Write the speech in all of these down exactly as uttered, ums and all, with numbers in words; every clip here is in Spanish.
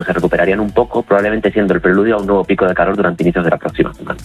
se recuperarían un poco, probablemente siendo el preludio a un nuevo pico de calor durante inicios de la próxima semana.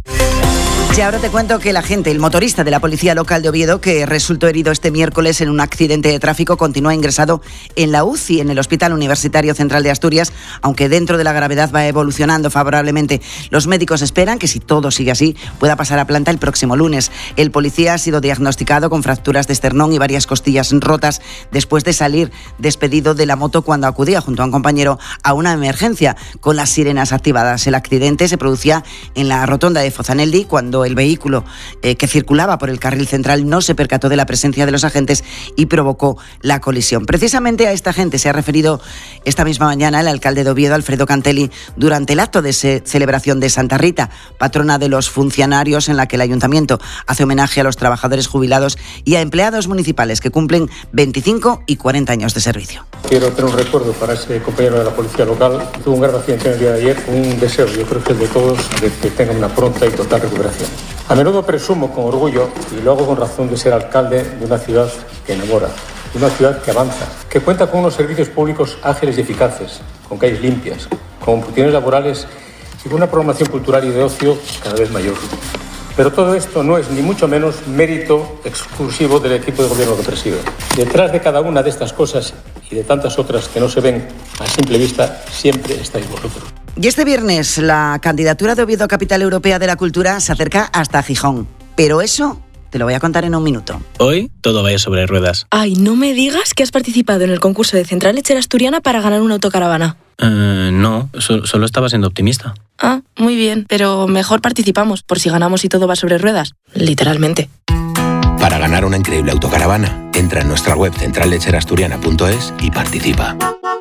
Y ahora te cuento que el agente, el motorista de la Policía Local de Oviedo, que resultó herido este miércoles en un accidente de tráfico, continúa ingresado en la U C I, en el Hospital Universitario Central de Asturias, aunque dentro de la gravedad va evolucionando favorablemente. Los médicos esperan que, si todo sigue así, pueda pasar a planta el próximo lunes. El policía ha sido diagnosticado con fracturas de esternón y varias costillas rotas después de salir despedido de la moto cuando acudía junto a un compañero a una emergencia con las sirenas activadas. El accidente se producía en la rotonda de Fozaneldi cuando el vehículo eh, que circulaba por el carril central no se percató de la presencia de los agentes y provocó la colisión. Precisamente a esta gente se ha referido esta misma mañana el alcalde de Oviedo, Alfredo Cantelli, durante el acto de se- celebración de Santa Rita, patrona de los funcionarios, en la que el ayuntamiento hace homenaje a los trabajadores jubilados y a empleados municipales que cumplen veinticinco y cuarenta años de servicio. Quiero tener un recuerdo para ese compañero de la policía local. Tuvo un grave accidente en el día de ayer, un deseo, yo creo que el de todos, de que tenga una pronta y total recuperación. A menudo presumo con orgullo, y lo hago con razón, de ser alcalde de una ciudad que enamora, de una ciudad que avanza, que cuenta con unos servicios públicos ágiles y eficaces, con calles limpias, con oportunidades laborales y con una programación cultural y de ocio cada vez mayor. Pero todo esto no es ni mucho menos mérito exclusivo del equipo de gobierno que presido. Detrás de cada una de estas cosas y de tantas otras que no se ven a simple vista, siempre estáis vosotros. Y este viernes la candidatura de Oviedo a Capital Europea de la Cultura se acerca hasta Gijón. Pero eso te lo voy a contar en un minuto. Hoy todo vaya sobre ruedas. Ay, no me digas que has participado en el concurso de Central Lechera Asturiana para ganar una autocaravana. Eh, no, so- solo estaba siendo optimista. Ah, muy bien, pero mejor participamos, por si ganamos y todo va sobre ruedas. Literalmente. Para ganar una increíble autocaravana, entra en nuestra web central lechera asturiana punto es y participa.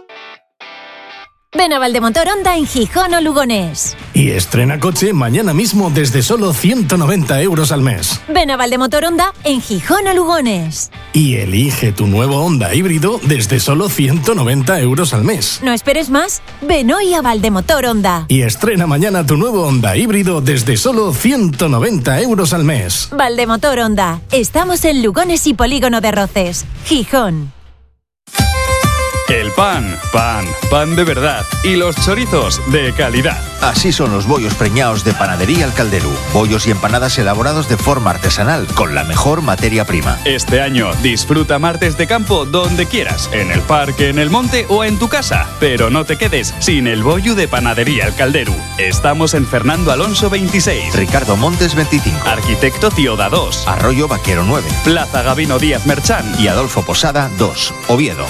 Ven a Valdemotor Honda en Gijón o Lugones. Y estrena coche mañana mismo desde solo ciento noventa euros al mes. Ven a Valdemotor Honda en Gijón o Lugones. Y elige tu nuevo Honda híbrido desde solo ciento noventa euros al mes. No esperes más, ven hoy a Valdemotor Honda. Y estrena mañana tu nuevo Honda híbrido desde solo ciento noventa euros al mes. Valdemotor Honda. Estamos en Lugones y Polígono de Roces, Gijón. El pan, pan, pan de verdad. Y los chorizos de calidad. Así son los bollos preñados de Panadería El Calderú. Bollos y empanadas elaborados de forma artesanal, con la mejor materia prima. Este año disfruta martes de campo donde quieras, en el parque, en el monte o en tu casa. Pero no te quedes sin el bollo de Panadería El Calderú. Estamos en Fernando Alonso veintiséis. Ricardo Montes veinticinco. Arquitecto Cioda dos. Arroyo Vaquero nueve. Plaza Gabino Díaz Merchán. Y Adolfo Posada dos. Oviedo.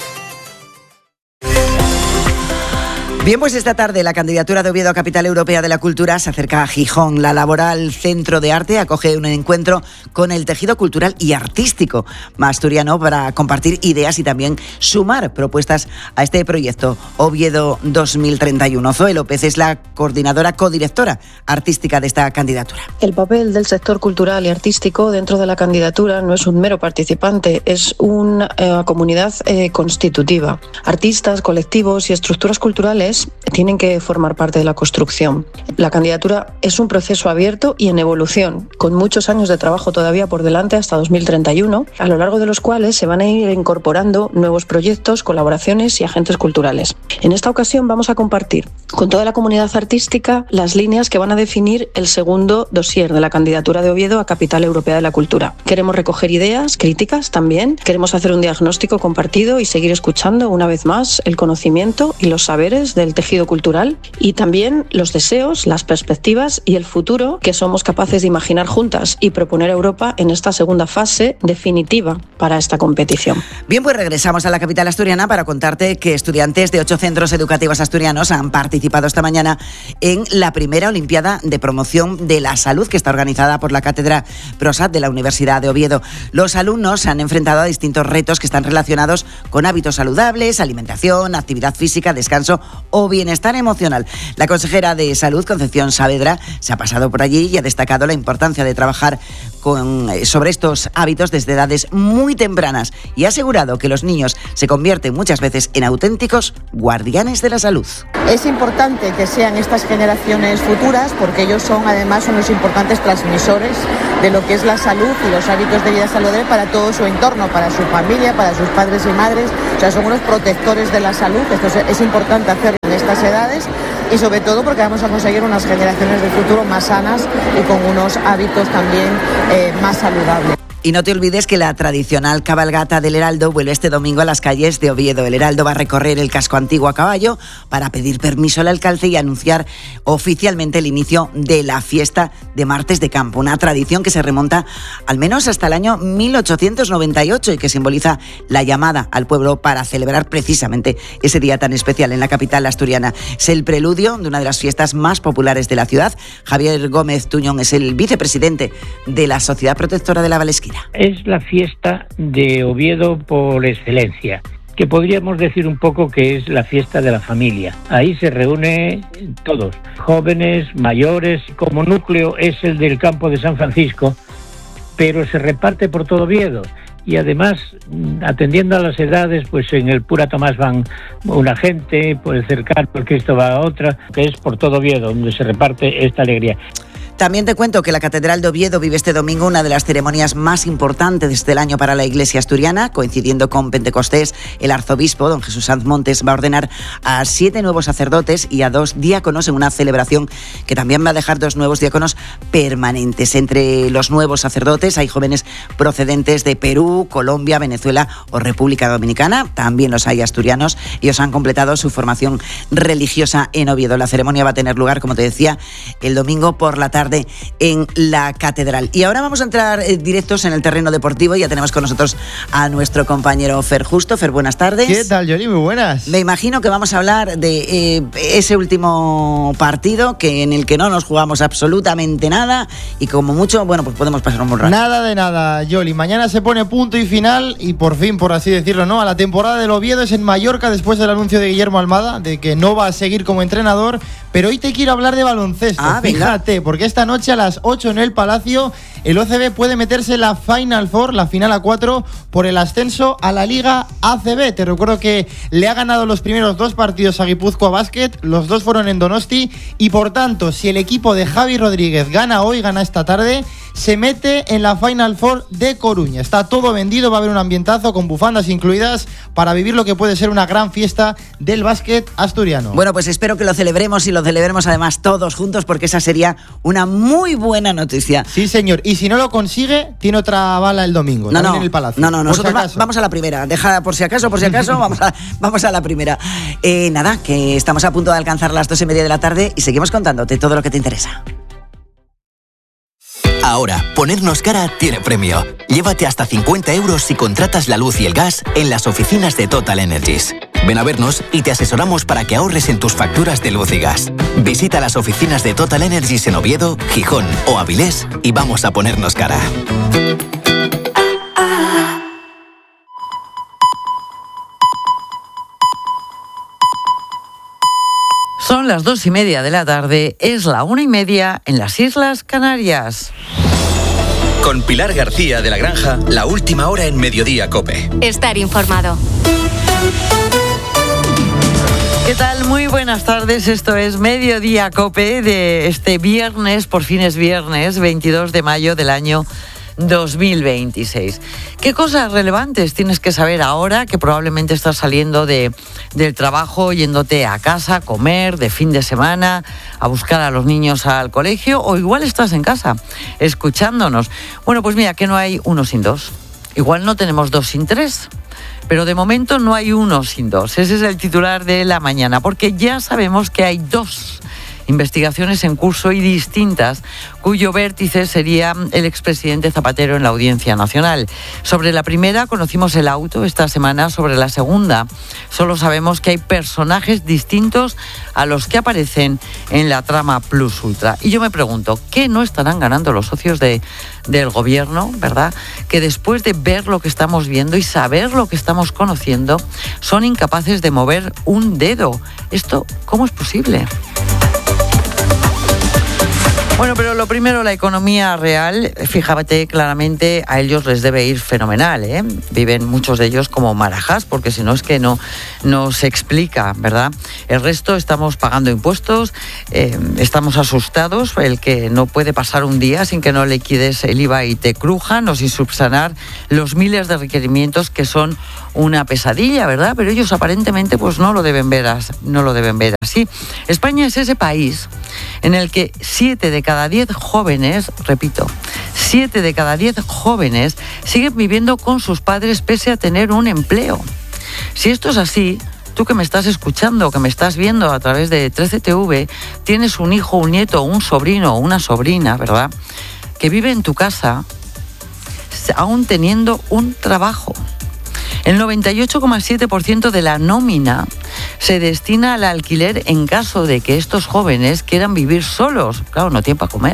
Bien, pues esta tarde la candidatura de Oviedo a Capital Europea de la Cultura se acerca a Gijón. La Laboral Centro de Arte acoge un encuentro con el tejido cultural y artístico asturiano para compartir ideas y también sumar propuestas a este proyecto Oviedo dos mil treinta y uno. Zoe López es la coordinadora, codirectora artística de esta candidatura. El papel del sector cultural y artístico dentro de la candidatura no es un mero participante, es una eh, comunidad eh, constitutiva. Artistas, colectivos y estructuras culturales tienen que formar parte de la construcción. La candidatura es un proceso abierto y en evolución, con muchos años de trabajo todavía por delante hasta dos mil treinta y uno, a lo largo de los cuales se van a ir incorporando nuevos proyectos, colaboraciones y agentes culturales. En esta ocasión vamos a compartir con toda la comunidad artística las líneas que van a definir el segundo dossier de la candidatura de Oviedo a Capital Europea de la Cultura. Queremos recoger ideas, críticas también, queremos hacer un diagnóstico compartido y seguir escuchando una vez más el conocimiento y los saberes del tejido cultural y también los deseos, las perspectivas y el futuro que somos capaces de imaginar juntas y proponer a Europa en esta segunda fase definitiva para esta competición. Bien, pues regresamos a la capital asturiana para contarte que estudiantes de ocho centros educativos asturianos han participado esta mañana en la primera Olimpiada de Promoción de la Salud que está organizada por la Cátedra PROSAT de la Universidad de Oviedo. Los alumnos se han enfrentado a distintos retos que están relacionados con hábitos saludables, alimentación, actividad física, descanso o bienestar emocional. La consejera de Salud, Concepción Saavedra, se ha pasado por allí y ha destacado la importancia de trabajar con, sobre estos hábitos desde edades muy tempranas y ha asegurado que los niños se convierten muchas veces en auténticos guardianes de la salud. Es importante que sean estas generaciones futuras porque ellos son además unos importantes transmisores de lo que es la salud y los hábitos de vida saludable para todo su entorno, para su familia, para sus padres y madres. O sea, son unos protectores de la salud. Esto es, es importante hacerlo. estas edades y sobre todo porque vamos a conseguir unas generaciones de futuro más sanas y con unos hábitos también eh, más saludables. Y no te olvides que la tradicional cabalgata del Heraldo vuelve este domingo a las calles de Oviedo. El Heraldo va a recorrer el casco antiguo a caballo para pedir permiso al alcalde y anunciar oficialmente el inicio de la fiesta de Martes de Campo, una tradición que se remonta al menos hasta el año mil ochocientos noventa y ocho y que simboliza la llamada al pueblo para celebrar precisamente ese día tan especial en la capital asturiana. Es el preludio de una de las fiestas más populares de la ciudad. Javier Gómez Tuñón es el vicepresidente de la Sociedad Protectora de la Valesquina. Es la fiesta de Oviedo por excelencia, que podríamos decir un poco que es la fiesta de la familia. Ahí se reúnen todos, jóvenes, mayores, como núcleo es el del campo de San Francisco, pero se reparte por todo Oviedo. Y además, atendiendo a las edades, pues en el Pura Tomás van una gente, por el cercano, el Cristo va a otra, que es por todo Oviedo, donde se reparte esta alegría. También te cuento que la Catedral de Oviedo vive este domingo una de las ceremonias más importantes del año para la Iglesia asturiana. Coincidiendo con Pentecostés, el arzobispo, don Jesús Sanz Montes, va a ordenar a siete nuevos sacerdotes y a dos diáconos en una celebración que también va a dejar dos nuevos diáconos permanentes. Entre los nuevos sacerdotes hay jóvenes procedentes de Perú, Colombia, Venezuela o República Dominicana. También los hay asturianos. Ellos han completado su formación religiosa en Oviedo. La ceremonia va a tener lugar, como te decía, el domingo por la tarde en la catedral. Y ahora vamos a entrar eh, directos en el terreno deportivo. Ya tenemos con nosotros a nuestro compañero Fer Justo. Fer, buenas tardes. ¿Qué tal, Yoli? Muy buenas. Me imagino que vamos a hablar de eh, ese último partido que en el que no nos jugamos absolutamente nada y como mucho, bueno, pues podemos pasar un buen rato. Nada de nada, Yoli. Mañana se pone punto y final y por fin, por así decirlo, ¿no? A la temporada del Oviedo es en Mallorca después del anuncio de Guillermo Almada de que no va a seguir como entrenador, pero hoy te quiero hablar de baloncesto. Ah, fíjate, venga. Porque esta noche a las ocho en el Palacio el O C B puede meterse en la Final Four, la final a cuatro, por el ascenso a la Liga A C B. Te recuerdo que le ha ganado los primeros dos partidos a Guipúzcoa Basket, los dos fueron en Donosti y por tanto, si el equipo de Javi Rodríguez gana hoy, gana esta tarde, se mete en la Final Four de Coruña. Está todo vendido, va a haber un ambientazo con bufandas incluidas para vivir lo que puede ser una gran fiesta del básquet asturiano. Bueno, pues espero que lo celebremos y lo celebremos además todos juntos porque esa sería una muy buena noticia. Sí, señor. Y si no lo consigue, tiene otra bala el domingo, no, también no, en el Palacio. No, no, nosotros si va, vamos a la primera. Deja por si acaso, por si acaso, vamos a, vamos a la primera. Eh, nada, que estamos a punto de alcanzar las dos y media de la tarde y seguimos contándote todo lo que te interesa. Ahora, ponernos cara tiene premio. Llévate hasta cincuenta euros si contratas la luz y el gas en las oficinas de Total Energies. Ven a vernos y te asesoramos para que ahorres en tus facturas de luz y gas. Visita las oficinas de Total Energies en Oviedo, Gijón o Avilés y vamos a ponernos cara. Son las dos y media de la tarde, es la una y media en las Islas Canarias. Con Pilar García de la Granja, la última hora en Mediodía COPE. Estar informado. ¿Qué tal? Muy buenas tardes, esto es Mediodía COPE de este viernes, por fin es viernes, veintidós de mayo del año dos mil veintiséis. ¿Qué cosas relevantes tienes que saber ahora que probablemente estás saliendo de, del trabajo, yéndote a casa a comer, de fin de semana, a buscar a los niños al colegio o igual estás en casa escuchándonos? Bueno, pues mira, que no hay uno sin dos. Igual no tenemos dos sin tres. Pero de momento no hay uno sin dos. Ese es el titular de la mañana, porque ya sabemos que hay dos investigaciones en curso y distintas, cuyo vértice sería el expresidente Zapatero en la Audiencia Nacional. Sobre la primera conocimos el auto esta semana, sobre la segunda solo sabemos que hay personajes distintos a los que aparecen en la trama Plus Ultra. Y yo me pregunto, ¿qué no estarán ganando los socios de, del gobierno, verdad? Que después de ver lo que estamos viendo y saber lo que estamos conociendo, son incapaces de mover un dedo. ¿Esto cómo es posible? Bueno, pero lo primero, la economía real, fíjate claramente, a ellos les debe ir fenomenal, ¿eh? Viven muchos de ellos como marajás, porque si no es que no, no se explica, ¿verdad? El resto estamos pagando impuestos, eh, estamos asustados, el que no puede pasar un día sin que no liquides el I V A y te crujan, o sin subsanar los miles de requerimientos que son una pesadilla, ¿verdad? Pero ellos aparentemente pues no lo deben ver así, no lo deben ver así. España es ese país en el que siete de cada diez jóvenes, repito, siete de cada diez jóvenes siguen viviendo con sus padres pese a tener un empleo. Si esto es así, tú que me estás escuchando, que me estás viendo a través de trece T V, tienes un hijo, un nieto, un sobrino o una sobrina, ¿verdad?, que vive en tu casa aún teniendo un trabajo. El noventa y ocho coma siete por ciento de la nómina se destina al alquiler en caso de que estos jóvenes quieran vivir solos. Claro, no tienen para comer.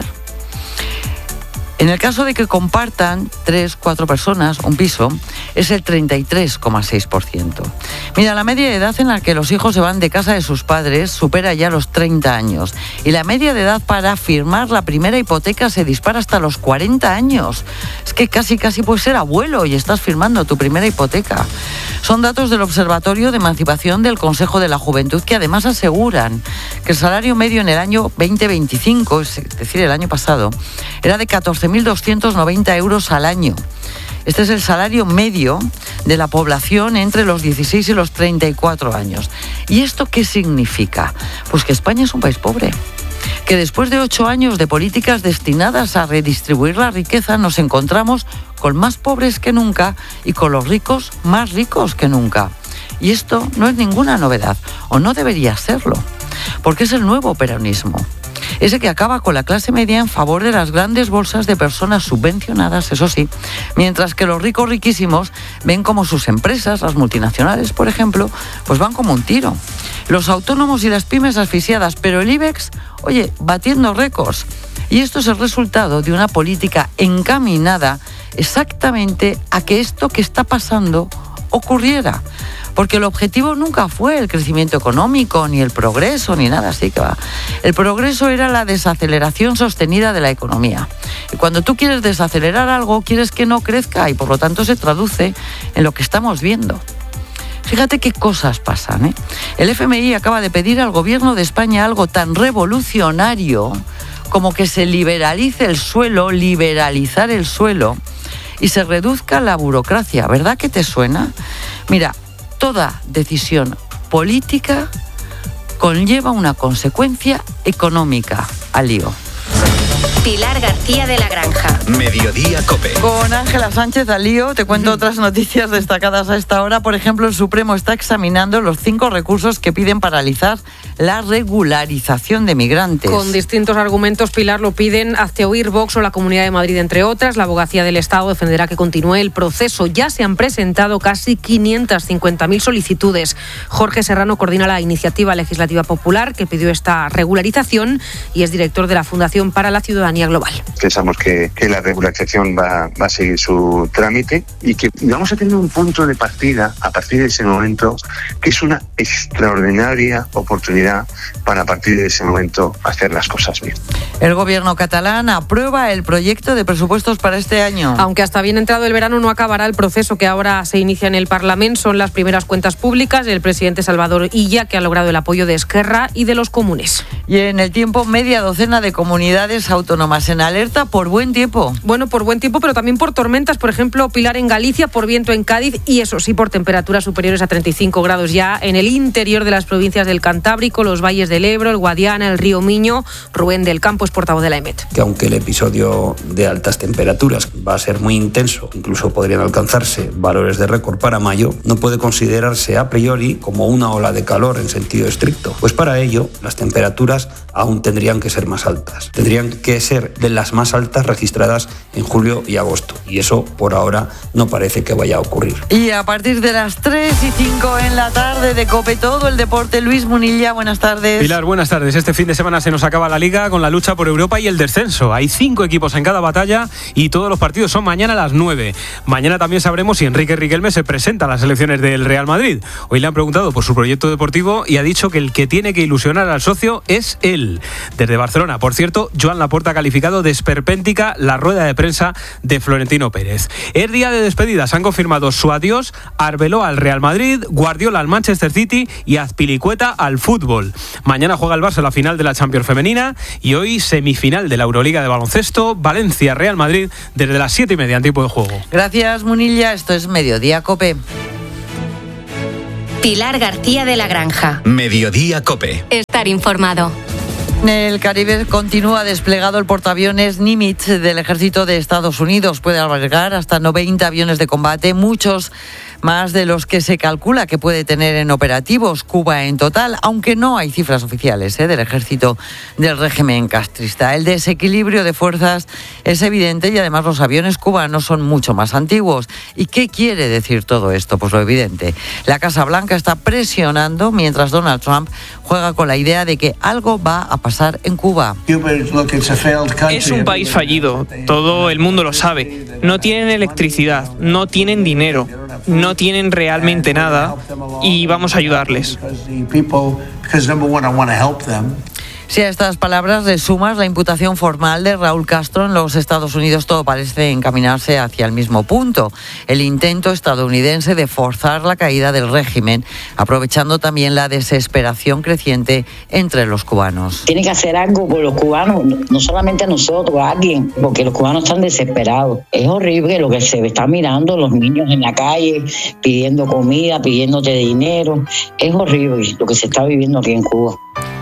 En el caso de que compartan tres, cuatro personas un piso, es el treinta y tres coma seis por ciento. Mira, la media de edad en la que los hijos se van de casa de sus padres supera ya los treinta años. Y la media de edad para firmar la primera hipoteca se dispara hasta los cuarenta años. Es que casi, casi puedes ser abuelo y estás firmando tu primera hipoteca. Son datos del Observatorio de Emancipación del Consejo de la Juventud, que además aseguran que el salario medio en el año veinte veinticinco, es decir, el año pasado, era de catorce mil doscientos noventa euros al año. Este es el salario medio de la población entre los dieciséis y los treinta y cuatro años. ¿Y esto qué significa? Pues que España es un país pobre. Que después de ocho años de políticas destinadas a redistribuir la riqueza, nos encontramos con más pobres que nunca y con los ricos más ricos que nunca. Y esto no es ninguna novedad, o no debería serlo, porque es el nuevo peronismo. Ese que acaba con la clase media en favor de las grandes bolsas de personas subvencionadas, eso sí, mientras que los ricos riquísimos ven como sus empresas, las multinacionales, por ejemplo, pues van como un tiro. Los autónomos y las pymes asfixiadas, pero el IBEX, oye, batiendo récords. Y esto es el resultado de una política encaminada exactamente a que esto que está pasando ocurriera. Porque el objetivo nunca fue el crecimiento económico, ni el progreso, ni nada así que va. El progreso era la desaceleración sostenida de la economía. Y cuando tú quieres desacelerar algo, quieres que no crezca y por lo tanto se traduce en lo que estamos viendo. Fíjate qué cosas pasan, ¿eh? El F M I acaba de pedir al gobierno de España algo tan revolucionario como que se liberalice el suelo, liberalizar el suelo y se reduzca la burocracia. ¿Verdad que te suena? Mira, toda decisión política conlleva una consecuencia económica. Al lío. Pilar García de la Granja. Mediodía COPE. Con Ángela Sánchez al lío, te cuento otras noticias destacadas a esta hora. Por ejemplo, el Supremo está examinando los cinco recursos que piden paralizar la regularización de migrantes. Con distintos argumentos, Pilar, lo piden Hazte Oír, Vox o la Comunidad de Madrid, entre otras. La Abogacía del Estado defenderá que continúe el proceso. Ya se han presentado casi quinientas cincuenta mil solicitudes. Jorge Serrano coordina la iniciativa legislativa popular que pidió esta regularización y es director de la Fundación para la Ciudadanía Global. Pensamos que, que la regularización va, va a seguir su trámite y que vamos a tener un punto de partida a partir de ese momento que es una extraordinaria oportunidad para a partir de ese momento hacer las cosas bien. El gobierno catalán aprueba el proyecto de presupuestos para este año. Aunque hasta bien entrado el verano no acabará el proceso que ahora se inicia en el Parlamento. Son las primeras cuentas públicas del presidente Salvador Illa, que ha logrado el apoyo de Esquerra y de los comunes. Y en el tiempo, media docena de comunidades autónomas en alerta por buen tiempo. Bueno, por buen tiempo, pero también por tormentas. Por ejemplo, Pilar en Galicia, por viento en Cádiz y eso sí, por temperaturas superiores a treinta y cinco grados ya en el interior de las provincias del Cantábrico, los valles del Ebro, el Guadiana, el río Miño. Rubén del Campo es portavoz de la EMET. Que aunque el episodio de altas temperaturas va a ser muy intenso, incluso podrían alcanzarse valores de récord para mayo, no puede considerarse a priori como una ola de calor en sentido estricto. Pues para ello, las temperaturas aún tendrían que ser más altas. Tendrían que ser de las más altas registradas en julio y agosto. Y eso, por ahora, no parece que vaya a ocurrir. Y a partir de las tres y cinco en la tarde de COPE, todo el deporte. Luis Munilla, buenas tardes. Pilar, buenas tardes. Este fin de semana se nos acaba la Liga con la lucha por Europa y el descenso. Hay cinco equipos en cada batalla y todos los partidos son mañana a las nueve. Mañana también sabremos si Enrique Riquelme se presenta a las elecciones del Real Madrid. Hoy le han preguntado por su proyecto deportivo y ha dicho que el que tiene que ilusionar al socio es él. Desde Barcelona, por cierto, Joan Laporta ha calificado de esperpéntica la rueda de prensa de Florentino Pérez. Es día de despedidas. Han confirmado su adiós Arbeloa al Real Madrid, Guardiola al Manchester City y Azpilicueta al fútbol. Mañana juega el Barça la final de la Champions femenina y hoy semifinal de la Euroliga de baloncesto, Valencia-Real Madrid desde las siete y media en tiempo de juego. Gracias, Munilla. Esto es Mediodía COPE. Pilar García de la Granja. Mediodía COPE. Estar informado. En el Caribe continúa desplegado el portaaviones Nimitz del Ejército de Estados Unidos. Puede albergar hasta noventa aviones de combate, muchos más de los que se calcula que puede tener en operativos Cuba en total, aunque no hay cifras oficiales ¿eh? del ejército del régimen castrista. El desequilibrio de fuerzas es evidente y además los aviones cubanos son mucho más antiguos. ¿Y qué quiere decir todo esto? Pues lo evidente. La Casa Blanca está presionando mientras Donald Trump juega con la idea de que algo va a pasar en Cuba. Es un país fallido, todo el mundo lo sabe. No tienen electricidad, no tienen dinero, no tienen realmente nada y vamos a ayudarles. Si a estas palabras le sumas la imputación formal de Raúl Castro en los Estados Unidos, todo parece encaminarse hacia el mismo punto. El intento estadounidense de forzar la caída del régimen, aprovechando también la desesperación creciente entre los cubanos. Tiene que hacer algo por los cubanos, no solamente nosotros, alguien, porque los cubanos están desesperados. Es horrible lo que se está mirando, los niños en la calle pidiendo comida, pidiéndote dinero. Es horrible lo que se está viviendo aquí en Cuba.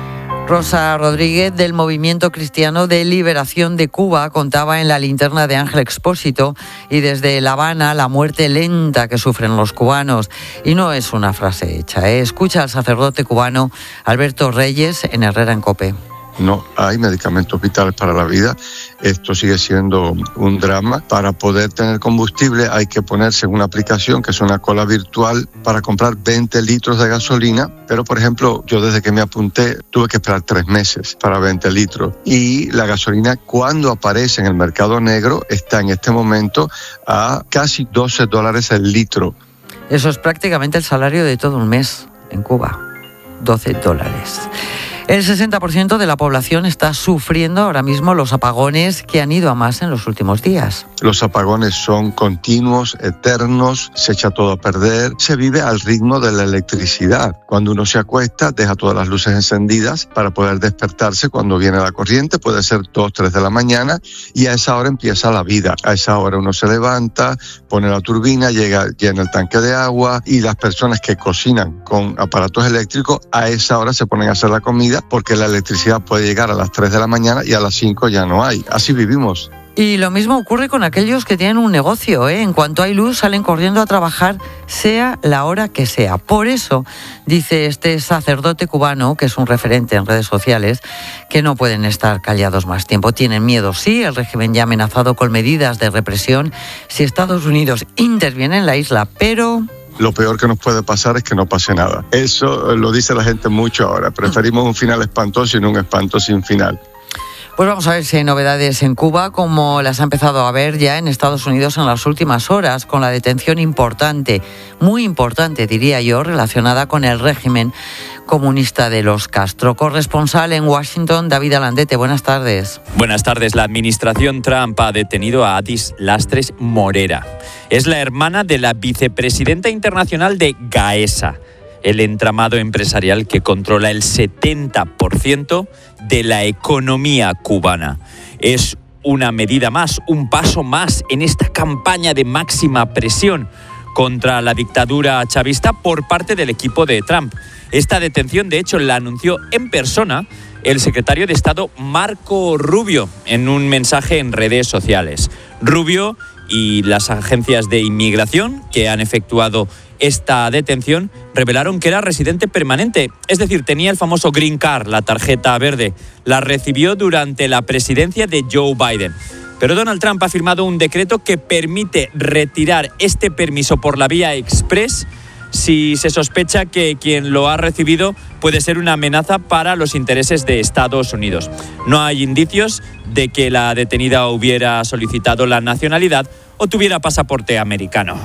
Rosa Rodríguez, del Movimiento Cristiano de Liberación de Cuba, contaba en la linterna de Ángel Expósito y desde La Habana la muerte lenta que sufren los cubanos. Y no es una frase hecha, ¿eh? Escucha al sacerdote cubano Alberto Reyes en Herrera en COPE. No hay medicamentos vitales para la vida. Esto sigue siendo un drama. Para poder tener combustible hay que ponerse en una aplicación que es una cola virtual para comprar veinte litros de gasolina. Pero, por ejemplo, yo desde que me apunté tuve que esperar tres meses para veinte litros. Y la gasolina, cuando aparece en el mercado negro, está en este momento a casi doce dólares el litro. Eso es prácticamente el salario de todo un mes en Cuba. doce dólares. El sesenta por ciento de la población está sufriendo ahora mismo los apagones que han ido a más en los últimos días. Los apagones son continuos, eternos, se echa todo a perder, se vive al ritmo de la electricidad. Cuando uno se acuesta, deja todas las luces encendidas para poder despertarse cuando viene la corriente, puede ser dos, tres de la mañana, y a esa hora empieza la vida. A esa hora uno se levanta, pone la turbina, llega, llena el tanque de agua, y las personas que cocinan con aparatos eléctricos, a esa hora se ponen a hacer la comida, porque la electricidad puede llegar a las tres de la mañana y a las cinco ya no hay. Así vivimos. Y lo mismo ocurre con aquellos que tienen un negocio, ¿eh? En cuanto hay luz salen corriendo a trabajar, sea la hora que sea. Por eso, dice este sacerdote cubano, que es un referente en redes sociales, que no pueden estar callados más tiempo. Tienen miedo, sí, el régimen ya ha amenazado con medidas de represión si Estados Unidos interviene en la isla, pero... Lo peor que nos puede pasar es que no pase nada. Eso lo dice la gente mucho ahora. Preferimos un final espantoso y no un espanto sin final. Pues vamos a ver si hay novedades en Cuba, como las ha empezado a haber ya en Estados Unidos en las últimas horas, con la detención importante, muy importante diría yo, relacionada con el régimen comunista de los Castro. Corresponsal en Washington, David Alandete, buenas tardes. Buenas tardes. La administración Trump ha detenido a Addis Lastres Morera. Es la hermana de la vicepresidenta internacional de Gaesa, el entramado empresarial que controla el setenta por ciento de la economía cubana. Es una medida más, un paso más en esta campaña de máxima presión contra la dictadura chavista por parte del equipo de Trump. Esta detención, de hecho, la anunció en persona el secretario de Estado Marco Rubio en un mensaje en redes sociales. Rubio y las agencias de inmigración que han efectuado esta detención revelaron que era residente permanente, es decir, tenía el famoso Green Card, la tarjeta verde. La recibió durante la presidencia de Joe Biden. Pero Donald Trump ha firmado un decreto que permite retirar este permiso por la vía express si se sospecha que quien lo ha recibido puede ser una amenaza para los intereses de Estados Unidos. No hay indicios de que la detenida hubiera solicitado la nacionalidad o tuviera pasaporte americano.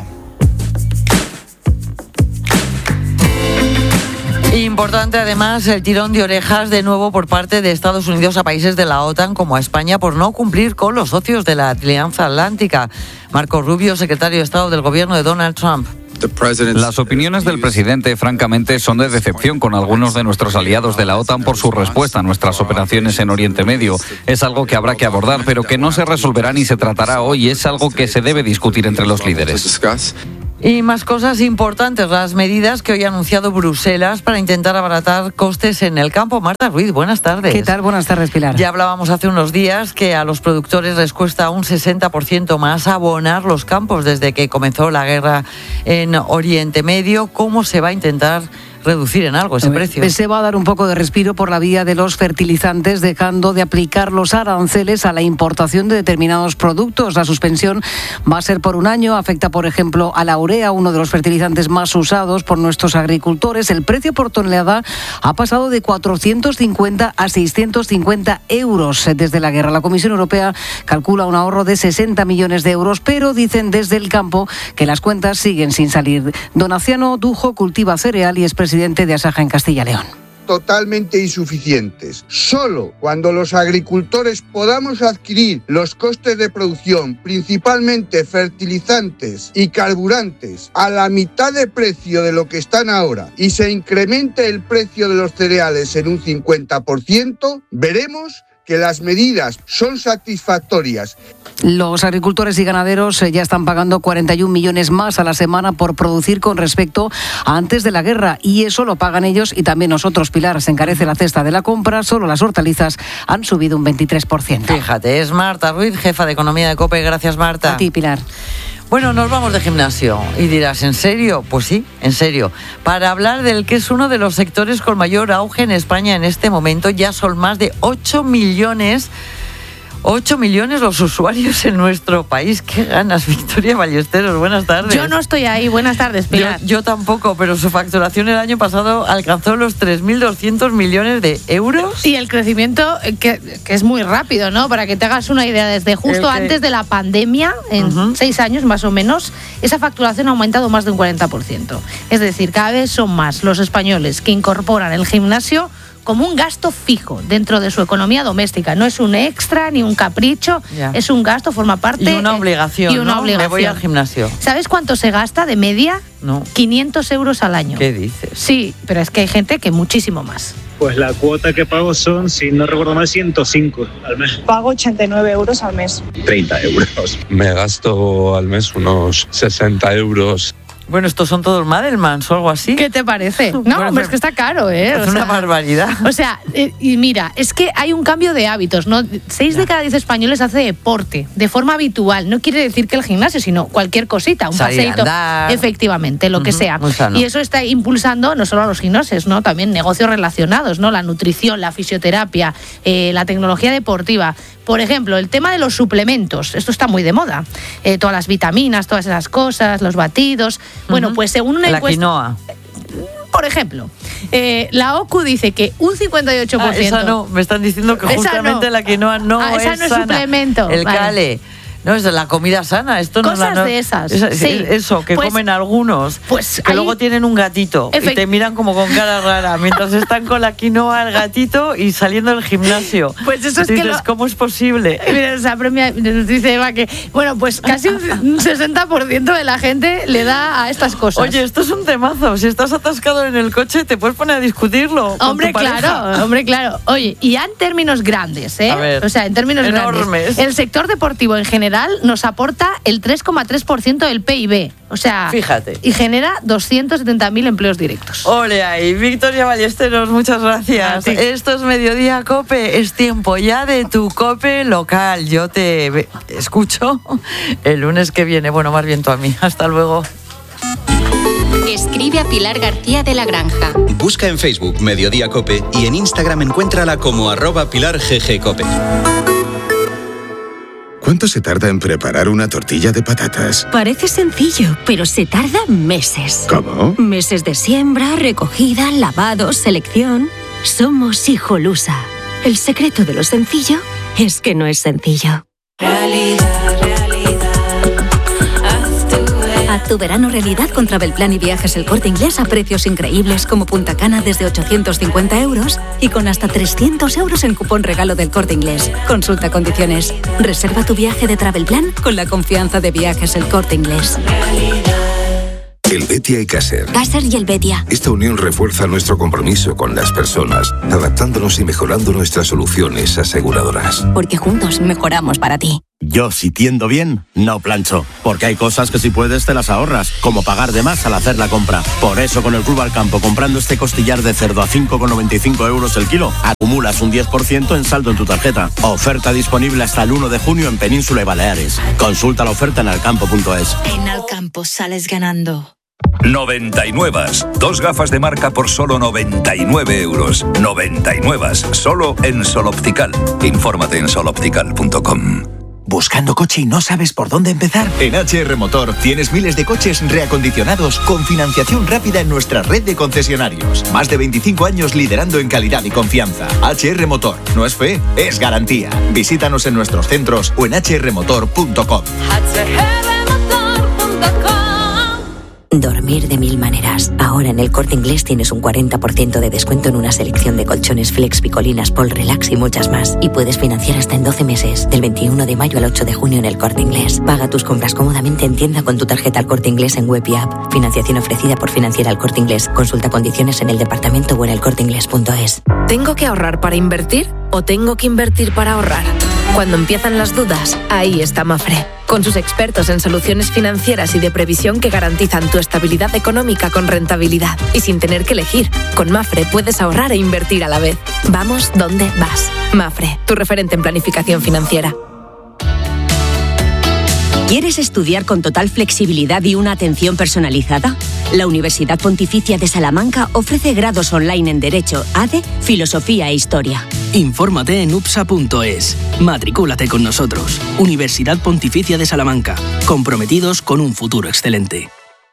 Importante además el tirón de orejas de nuevo por parte de Estados Unidos a países de la OTAN como a España por no cumplir con los socios de la Alianza Atlántica. Marco Rubio, secretario de Estado del gobierno de Donald Trump. Las opiniones del presidente, francamente, son de decepción con algunos de nuestros aliados de la OTAN por su respuesta a nuestras operaciones en Oriente Medio. Es algo que habrá que abordar, pero que no se resolverá ni se tratará hoy. Es algo que se debe discutir entre los líderes. Y más cosas importantes, las medidas que hoy ha anunciado Bruselas para intentar abaratar costes en el campo. Marta Ruiz, buenas tardes. ¿Qué tal? Buenas tardes, Pilar. Ya hablábamos hace unos días que a los productores les cuesta un sesenta por ciento más abonar los campos desde que comenzó la guerra en Oriente Medio. ¿Cómo se va a intentar reducir en algo ese precio? Se va a dar un poco de respiro por la vía de los fertilizantes, dejando de aplicar los aranceles a la importación de determinados productos. La suspensión va a ser por un año, afecta por ejemplo a la urea, uno de los fertilizantes más usados por nuestros agricultores. El precio por tonelada ha pasado de cuatrocientos cincuenta a seiscientos cincuenta euros desde la guerra. La Comisión Europea calcula un ahorro de sesenta millones de euros, pero dicen desde el campo que las cuentas siguen sin salir. Donaciano Dujo cultiva cereal y es presidente de Asaja en Castilla y León. Totalmente insuficientes. Solo cuando los agricultores podamos adquirir los costes de producción, principalmente fertilizantes y carburantes, a la mitad de precio de lo que están ahora y se incremente el precio de los cereales en un cincuenta por ciento, veremos que las medidas son satisfactorias. Los agricultores y ganaderos ya están pagando cuarenta y un millones más a la semana por producir con respecto a antes de la guerra, y eso lo pagan ellos y también nosotros. Pilar, se encarece la cesta de la compra, solo las hortalizas han subido un veintitrés por ciento. Fíjate, es Marta Ruiz, jefa de Economía de COPE. Gracias, Marta. A ti, Pilar. Bueno, nos vamos de gimnasio y dirás, ¿en serio? Pues sí, en serio. Para hablar del que es uno de los sectores con mayor auge en España en este momento, ya son más de ocho millones ocho millones los usuarios en nuestro país. ¡Qué ganas! Victoria Ballesteros, buenas tardes. Yo no estoy ahí, buenas tardes, Pilar. Yo, yo tampoco, pero su facturación el año pasado alcanzó los tres mil doscientos millones de euros. Y el crecimiento, que, que es muy rápido, ¿no? Para que te hagas una idea, desde justo que... antes de la pandemia, en uh-huh. seis años más o menos, esa facturación ha aumentado más de un cuarenta por ciento. Es decir, cada vez son más los españoles que incorporan el gimnasio como un gasto fijo dentro de su economía doméstica. No es un extra ni un capricho, ya. Es un gasto, forma parte... Y una obligación, y una ¿no? obligación. Me voy al gimnasio. ¿Sabes cuánto se gasta de media? No. quinientos euros al año. ¿Qué dices? Sí, pero es que hay gente que muchísimo más. Pues la cuota que pago son, si no recuerdo mal, ciento cinco al mes. Pago ochenta y nueve euros al mes. treinta euros. Me gasto al mes unos sesenta euros. Bueno, estos son todos Madelmans o algo así. ¿Qué te parece? No, bueno, pero es que está caro, ¿eh? Es o una sea, barbaridad. O sea, eh, y mira, es que hay un cambio de hábitos, ¿no? Seis ya. de cada diez españoles hace deporte de forma habitual. No quiere decir que el gimnasio, sino cualquier cosita, un Salir paseíto. Efectivamente, lo uh-huh, que sea. Y eso está impulsando no solo a los gimnasios, ¿no? También negocios relacionados, ¿no? La nutrición, la fisioterapia, eh, la tecnología deportiva. Por ejemplo, el tema de los suplementos. Esto está muy de moda. Eh, todas las vitaminas, todas esas cosas, los batidos. Uh-huh. Bueno, pues según una la encuesta... quinoa. Por ejemplo, eh, la O C U dice que un cincuenta y ocho por ciento... Ah, esa no, me están diciendo que justamente no. La quinoa no ah, es esa no es sana. suplemento. El vale. Cale. No, es la comida sana. Esto no Cosas es la, no, de esas. Esa, sí. Eso, que pues, comen algunos. Pues que ahí... luego tienen un gatito Efect... y te miran como con cara rara mientras están con la quinoa, el gatito y saliendo del gimnasio. Pues eso es dices, que lo... ¿cómo es posible? Mira, esa premia nos dice Eva que, bueno, pues casi un sesenta por ciento de la gente le da a estas cosas. Oye, esto es un temazo. Si estás atascado en el coche, te puedes poner a discutirlo. Hombre, con tu claro, hombre, claro. Oye, y ya en términos grandes, ¿eh? A ver, o sea, en términos enormes. grandes. El sector deportivo en general nos aporta el tres coma tres por ciento del P I B. O sea, fíjate. Y genera doscientos setenta mil empleos directos. Ole ahí, Victoria Ballesteros, muchas gracias. Esto es Mediodía COPE, es tiempo ya de tu COPE local. Yo te escucho el lunes que viene, bueno, más bien tú a mí. Hasta luego. Escribe a Pilar García de la Granja. Busca en Facebook Mediodía COPE y en Instagram encuéntrala como arroba Pilar G G COPE. ¿Cuánto se tarda en preparar una tortilla de patatas? Parece sencillo, pero se tarda meses. ¿Cómo? Meses de siembra, recogida, lavado, selección. Somos Hijolusa. El secreto de lo sencillo es que no es sencillo. Realidad, realidad. Haz tu, Haz tu verano realidad con Travelplan y Viajes El Corte Inglés a precios increíbles como Punta Cana desde ochocientos cincuenta euros y con hasta trescientos euros en cupón regalo del Corte Inglés. Consulta condiciones. Reserva tu viaje de Travelplan con la confianza de Viajes El Corte Inglés. El Betia y Caser. Caser y el Betia. Esta unión refuerza nuestro compromiso con las personas, adaptándonos y mejorando nuestras soluciones aseguradoras. Porque juntos mejoramos para ti. Yo, si tiendo bien, no plancho, porque hay cosas que si puedes te las ahorras, como pagar de más al hacer la compra. Por eso con el Club Alcampo, comprando este costillar de cerdo a cinco con noventa y cinco euros el kilo, acumulas un diez por ciento en saldo en tu tarjeta. Oferta disponible hasta el uno de junio en Península y Baleares. Consulta la oferta en alcampo punto es. En Alcampo sales ganando. noventa y nueve. Dos gafas de marca por solo noventa y nueve euros. noventa y nueve. Solo en Sol Optical. Infórmate en sol optical punto com. ¿Buscando coche y no sabes por dónde empezar? En H R Motor tienes miles de coches reacondicionados con financiación rápida en nuestra red de concesionarios. Más de veinticinco años liderando en calidad y confianza. H R Motor. No es fe, es garantía. Visítanos en nuestros centros o en h r motor punto com. Dormir de mil maneras. Ahora en El Corte Inglés tienes un cuarenta por ciento de descuento en una selección de colchones Flex, Picolinas, Pol Relax y muchas más. Y puedes financiar hasta en doce meses, del veintiuno de mayo al ocho de junio en El Corte Inglés. Paga tus compras cómodamente en tienda con tu tarjeta El Corte Inglés en web y app. Financiación ofrecida por Financiera El Corte Inglés. Consulta condiciones en el departamento o en el corte inglés punto es. ¿Tengo que ahorrar para invertir o tengo que invertir para ahorrar? Cuando empiezan las dudas, ahí está Mafre, con sus expertos en soluciones financieras y de previsión que garantizan tu estabilidad económica con rentabilidad y sin tener que elegir. Con Mafre puedes ahorrar e invertir a la vez. Vamos donde vas. Mafre, tu referente en planificación financiera. ¿Quieres estudiar con total flexibilidad y una atención personalizada? La Universidad Pontificia de Salamanca ofrece grados online en Derecho, A D E, Filosofía e Historia. Infórmate en u p s a punto es. Matricúlate con nosotros. Universidad Pontificia de Salamanca. Comprometidos con un futuro excelente.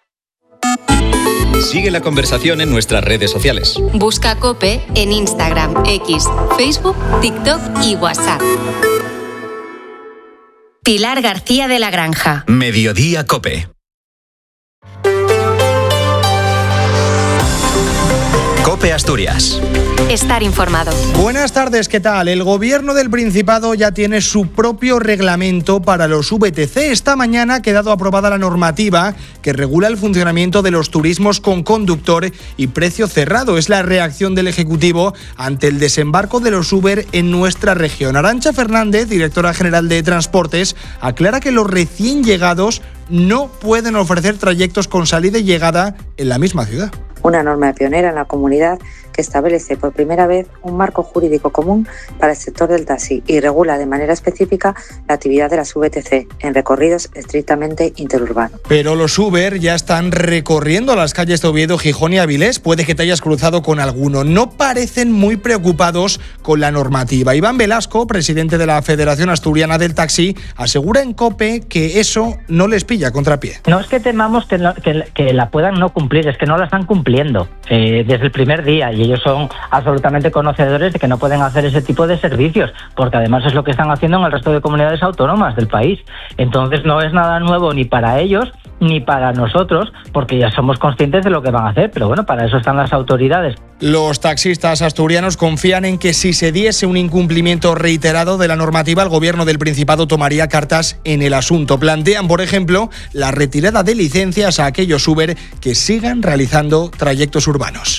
Sigue la conversación en nuestras redes sociales. Busca COPE en Instagram, X, Facebook, TikTok y WhatsApp. Pilar García de la Granja. Mediodía COPE. COPE Asturias. Estar informado. Buenas tardes, ¿qué tal? El Gobierno del Principado ya tiene su propio reglamento para los V T C. Esta mañana ha quedado aprobada la normativa que regula el funcionamiento de los turismos con conductor y precio cerrado. Es la reacción del Ejecutivo ante el desembarco de los Uber en nuestra región. Arantxa Fernández, directora general de Transportes, aclara que los recién llegados no pueden ofrecer trayectos con salida y llegada en la misma ciudad. Una norma pionera en la comunidad que establece por primera vez un marco jurídico común para el sector del taxi y regula de manera específica la actividad de las V T C en recorridos estrictamente interurbanos. Pero los Uber ya están recorriendo las calles de Oviedo, Gijón y Avilés. Puede que te hayas cruzado con alguno. No parecen muy preocupados con la normativa. Iván Velasco, presidente de la Federación Asturiana del Taxi, asegura en COPE que eso no les pilla contrapié. No es que temamos que, no, que, que la puedan no cumplir, es que no la están cumpliendo eh, desde el primer día, y ellos son absolutamente conocedores de que no pueden hacer ese tipo de servicios, porque además es lo que están haciendo en el resto de comunidades autónomas del país. Entonces no es nada nuevo ni para ellos ni para nosotros, porque ya somos conscientes de lo que van a hacer, pero bueno, para eso están las autoridades. Los taxistas asturianos confían en que si se diese un incumplimiento reiterado de la normativa, el Gobierno del Principado tomaría cartas en el asunto. Plantean, por ejemplo, la retirada de licencias a aquellos Uber que sigan realizando trayectos urbanos.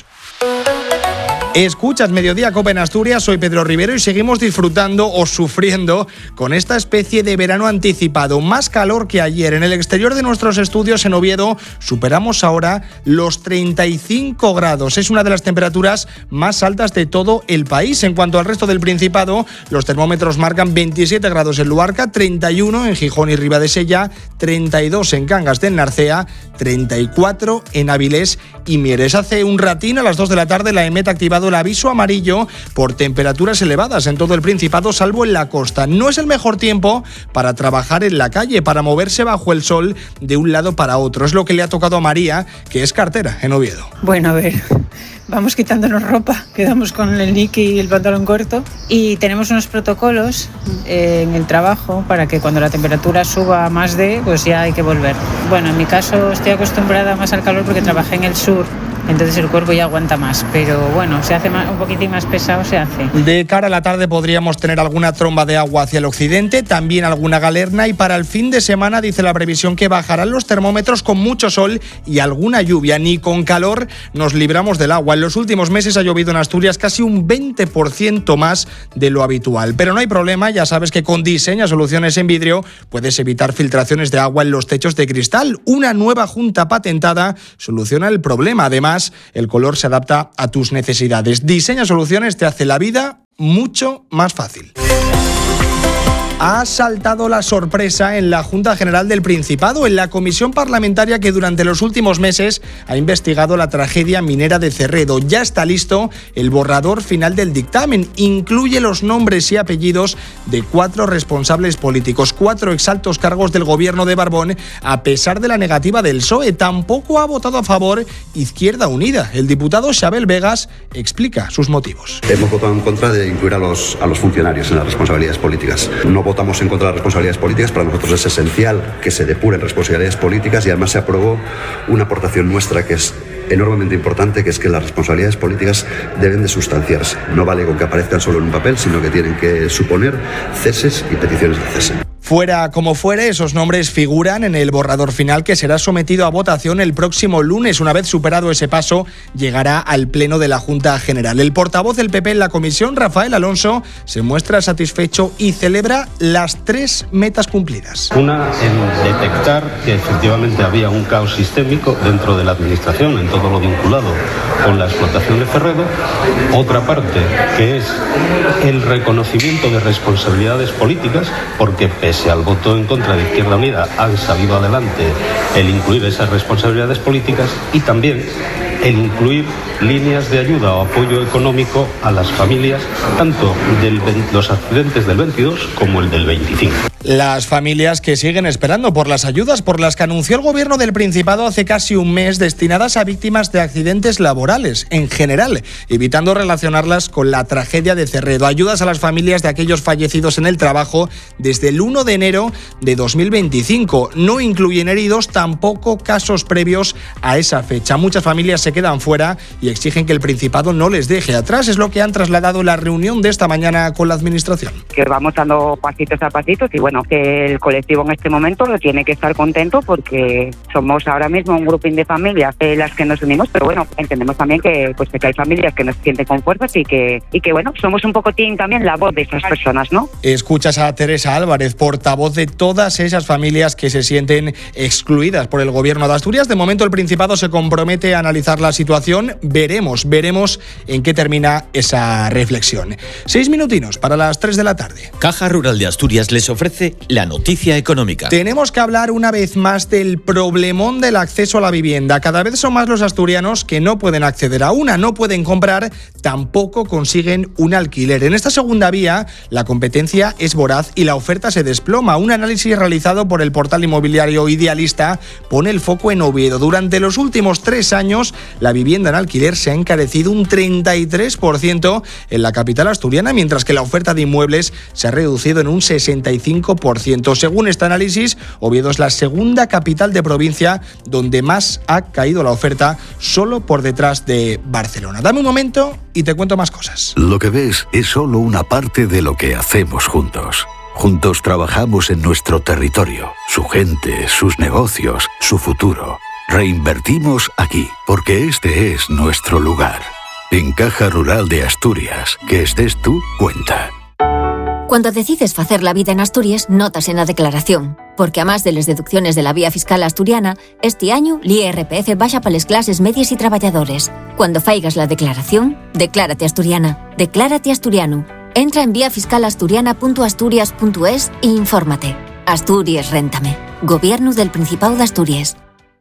Escuchas Mediodía COPE en Asturias, soy Pedro Rivero y seguimos disfrutando o sufriendo con esta especie de verano anticipado. Más calor que ayer. En el exterior de nuestros estudios en Oviedo superamos ahora los treinta y cinco grados. Es una de las temperaturas más altas de todo el país. En cuanto al resto del Principado, los termómetros marcan veintisiete grados en Luarca, treinta y uno en Gijón y Ribadesella, treinta y dos en Cangas del Narcea, treinta y cuatro en Avilés y Mieres. Hace un ratín, a las dos de la tarde, la EMET ha activado el aviso amarillo por temperaturas elevadas en todo el Principado, salvo en la costa. No es el mejor tiempo para trabajar en la calle, para moverse bajo el sol de un lado para otro. Es lo que le ha tocado a María, que es cartera en Oviedo. Bueno, a ver, vamos quitándonos ropa, quedamos con el niqui y el pantalón corto y tenemos unos protocolos eh, en el trabajo para que cuando la temperatura suba a más de, pues ya hay que volver. Bueno, en mi caso estoy acostumbrada más al calor porque trabajé en el sur entonces el cuerpo ya aguanta más, pero bueno, se hace más, un poquitín más pesado, se hace. De cara a la tarde podríamos tener alguna tromba de agua hacia el occidente, también alguna galerna, y para el fin de semana dice la previsión que bajarán los termómetros con mucho sol y alguna lluvia. Ni con calor nos libramos del agua. En los últimos meses ha llovido en Asturias casi un veinte por ciento más de lo habitual. Pero no hay problema, ya sabes que con Diseña Soluciones en Vidrio puedes evitar filtraciones de agua en los techos de cristal. Una nueva junta patentada soluciona el problema. Además, el color se adapta a tus necesidades. Diseña Soluciones te hace la vida mucho más fácil. Ha saltado la sorpresa en la Junta General del Principado, en la comisión parlamentaria que durante los últimos meses ha investigado la tragedia minera de Cerredo. Ya está listo el borrador final del dictamen. Incluye los nombres y apellidos de cuatro responsables políticos, cuatro exaltos cargos del gobierno de Barbón, a pesar de la negativa del P S O E. Tampoco ha votado a favor Izquierda Unida. El diputado Xabel Vegas explica sus motivos. Hemos votado en contra de incluir a los, a los funcionarios en las responsabilidades políticas. No votamos en contra de las responsabilidades políticas. Para nosotros es esencial que se depuren responsabilidades políticas y además se aprobó una aportación nuestra que es enormemente importante, que es que las responsabilidades políticas deben de sustanciarse. No vale con que aparezcan solo en un papel, sino que tienen que suponer ceses y peticiones de cese. Fuera como fuere, esos nombres figuran en el borrador final que será sometido a votación el próximo lunes. Una vez superado ese paso, llegará al Pleno de la Junta General. El portavoz del P P en la comisión, Rafael Alonso, se muestra satisfecho y celebra las tres metas cumplidas. Una, en detectar que efectivamente había un caos sistémico dentro de la administración, en todo lo vinculado con la explotación de Cerredo. Otra parte, que es el reconocimiento de responsabilidades políticas, porque pese al voto en contra de Izquierda Unida han salido adelante el incluir esas responsabilidades políticas y también el incluir líneas de ayuda o apoyo económico a las familias, tanto de los accidentes del veintidós como el del veinticinco. Las familias que siguen esperando por las ayudas por las que anunció el gobierno del Principado hace casi un mes, destinadas a víctimas de accidentes laborales en general, evitando relacionarlas con la tragedia de Cerredo. Ayudas a las familias de aquellos fallecidos en el trabajo desde el uno de enero de dos mil veinticinco. No incluyen heridos, tampoco casos previos a esa fecha. Muchas familias se quedan fuera y exigen que el Principado no les deje atrás. Es lo que han trasladado en la reunión de esta mañana con la Administración. Que vamos dando pasitos a pasitos y bueno, que el colectivo en este momento lo tiene que estar contento porque somos ahora mismo un grupín de familias de las que nos unimos, pero bueno, entendemos también que pues que hay familias que nos sienten con fuerzas y que y que bueno, somos un poquitín también la voz de esas personas, ¿no? Escuchas a Teresa Álvarez, portavoz de todas esas familias que se sienten excluidas por el gobierno de Asturias. De momento el Principado se compromete a analizar la situación. Veremos, veremos en qué termina esa reflexión. Seis minutinos para las tres de la tarde. Caja Rural de Asturias les ofrece la noticia económica. Tenemos que hablar una vez más del problemón del acceso a la vivienda. Cada vez son más los asturianos que no pueden acceder a una, no pueden comprar, tampoco consiguen un alquiler. En esta segunda vía, la competencia es voraz y la oferta se desploma. Un análisis realizado por el portal inmobiliario Idealista pone el foco en Oviedo. Durante los últimos tres años, la vivienda en alquiler se ha encarecido un treinta y tres por ciento en la capital asturiana, mientras que la oferta de inmuebles se ha reducido en un sesenta y cinco por ciento. Según este análisis, Oviedo es la segunda capital de provincia donde más ha caído la oferta, solo por detrás de Barcelona. Dame un momento y te cuento más cosas. Lo que ves es solo una parte de lo que hacemos juntos. Juntos trabajamos en nuestro territorio, su gente, sus negocios, su futuro. Reinvertimos aquí, porque este es nuestro lugar. En Caja Rural de Asturias, que estés tú, cuenta. Cuando decides facer la vida en Asturias, notas en la declaración. Porque a más de las deducciones de la vía fiscal asturiana, este año l'I R P F baja para las clases medias y trabajadores. Cuando faigas la declaración, declárate asturiana. Declárate asturiano. Entra en vía fiscal asturiana punto asturias punto es e infórmate. Asturias Réntame. Gobierno del Principado de Asturias.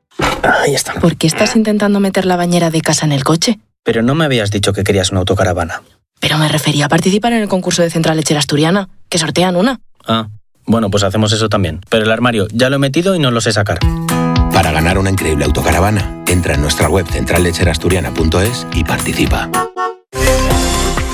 Ahí está. ¿Por qué estás intentando meter la bañera de casa en el coche? Pero no me habías dicho que querías una autocaravana. Pero me refería a participar en el concurso de Central Lechera Asturiana, que sortean una. Ah, bueno, pues hacemos eso también. Pero el armario ya lo he metido y no lo sé sacar. Para ganar una increíble autocaravana, entra en nuestra web central lechera asturiana punto es y participa.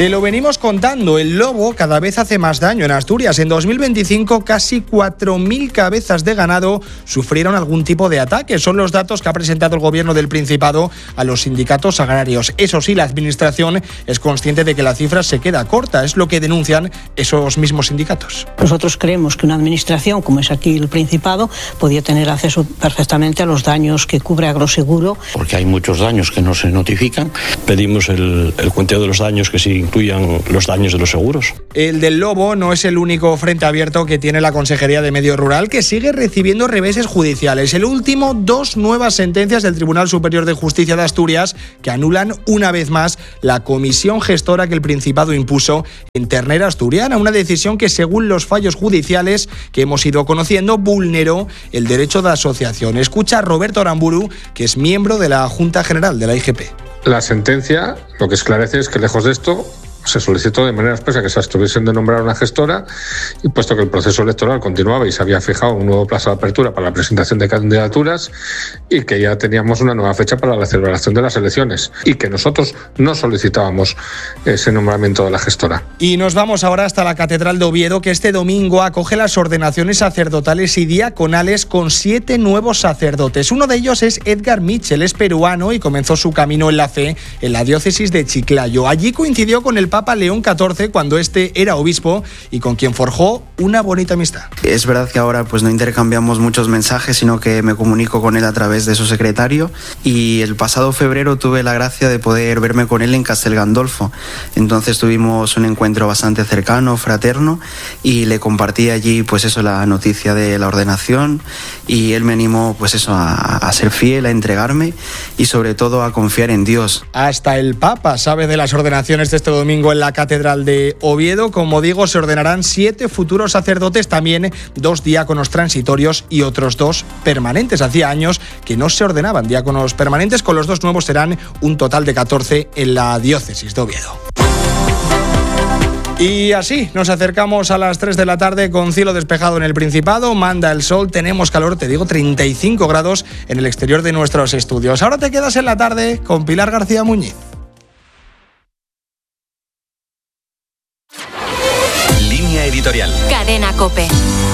Te lo venimos contando, el lobo cada vez hace más daño en Asturias. En dos mil veinticinco, casi cuatro mil cabezas de ganado sufrieron algún tipo de ataque. Son los datos que ha presentado el gobierno del Principado a los sindicatos agrarios. Eso sí, la administración es consciente de que la cifra se queda corta. Es lo que denuncian esos mismos sindicatos. Nosotros creemos que una administración, como es aquí el Principado, podía tener acceso perfectamente a los daños que cubre Agroseguro. Porque hay muchos daños que no se notifican. Pedimos el, el cuenteo de los daños que sí incluyan los daños de los seguros. El del lobo no es el único frente abierto que tiene la Consejería de Medio Rural, que sigue recibiendo reveses judiciales. El último, dos nuevas sentencias del Tribunal Superior de Justicia de Asturias que anulan una vez más la comisión gestora que el Principado impuso en ternera asturiana, una decisión que, según los fallos judiciales que hemos ido conociendo, vulneró el derecho de asociación. Escucha a Roberto Aramburu, que es miembro de la Junta General de la I G P. La sentencia lo que esclarece es que, lejos de esto, se solicitó de manera expresa que se abstuviesen de nombrar una gestora, y puesto que el proceso electoral continuaba y se había fijado un nuevo plazo de apertura para la presentación de candidaturas y que ya teníamos una nueva fecha para la celebración de las elecciones y que nosotros no solicitábamos ese nombramiento de la gestora. Y nos vamos ahora hasta la Catedral de Oviedo, que este domingo acoge las ordenaciones sacerdotales y diaconales con siete nuevos sacerdotes. Uno de ellos es Edgar Mitchell, es peruano y comenzó su camino en la fe en la diócesis de Chiclayo. Allí coincidió con el Papa León catorce cuando este era obispo y con quien forjó una bonita amistad. Es verdad que ahora pues no intercambiamos muchos mensajes, sino que me comunico con él a través de su secretario, y el pasado febrero tuve la gracia de poder verme con él en Castel Gandolfo. Entonces tuvimos un encuentro bastante cercano, fraterno, y le compartí allí pues eso, la noticia de la ordenación, y él me animó pues eso a, a ser fiel, a entregarme y sobre todo a confiar en Dios. Hasta el Papa sabe de las ordenaciones de este domingo en la Catedral de Oviedo. Como digo, se ordenarán siete futuros sacerdotes, también dos diáconos transitorios y otros dos permanentes. Hacía años que no se ordenaban diáconos permanentes. Con los dos nuevos serán un total de catorce en la diócesis de Oviedo. Y así nos acercamos a las tres de la tarde con cielo despejado en el Principado, manda el sol, tenemos calor, te digo, treinta y cinco grados en el exterior de nuestros estudios. Ahora te quedas en la tarde con Pilar García Muñiz. Línea editorial. Cadena COPE.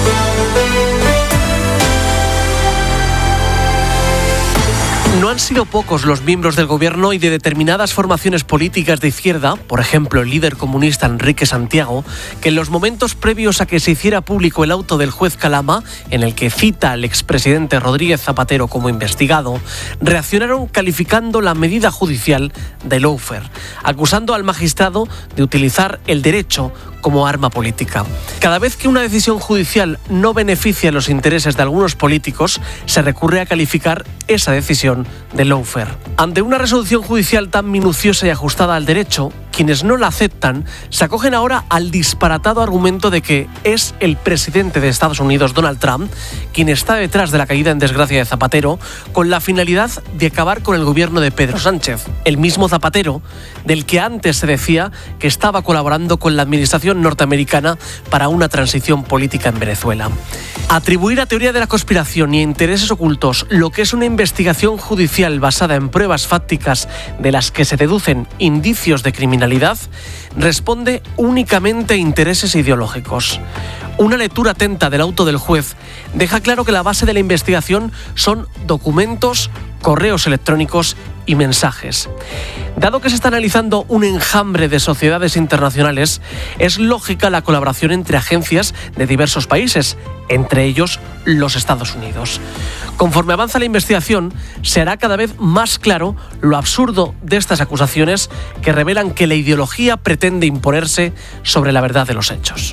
No han sido pocos los miembros del gobierno y de determinadas formaciones políticas de izquierda, por ejemplo el líder comunista Enrique Santiago, que en los momentos previos a que se hiciera público el auto del juez Calama, en el que cita al expresidente Rodríguez Zapatero como investigado, reaccionaron calificando la medida judicial de lawfare, acusando al magistrado de utilizar el derecho como arma política. Cada vez que una decisión judicial no beneficia los intereses de algunos políticos, se recurre a calificar esa decisión de lawfare. Ante una resolución judicial tan minuciosa y ajustada al derecho, quienes no la aceptan se acogen ahora al disparatado argumento de que es el presidente de Estados Unidos, Donald Trump, quien está detrás de la caída en desgracia de Zapatero, con la finalidad de acabar con el gobierno de Pedro Sánchez. El mismo Zapatero del que antes se decía que estaba colaborando con la administración norteamericana para una transición política en Venezuela. Atribuir a teoría de la conspiración y a intereses ocultos lo que es una investigación judicial basada en pruebas fácticas de las que se deducen indicios de criminalidad responde únicamente a intereses ideológicos. Una lectura atenta del auto del juez deja claro que la base de la investigación son documentos, correos electrónicos y mensajes. Dado que se está analizando un enjambre de sociedades internacionales, es lógica la colaboración entre agencias de diversos países, entre ellos los Estados Unidos. Conforme avanza la investigación, se hará cada vez más claro lo absurdo de estas acusaciones que revelan que la ideología pretende imponerse sobre la verdad de los hechos.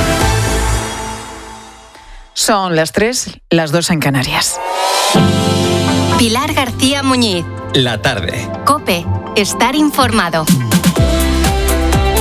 Son las tres, las dos en Canarias. Pilar García Muñiz. La tarde. COPE. Estar informado.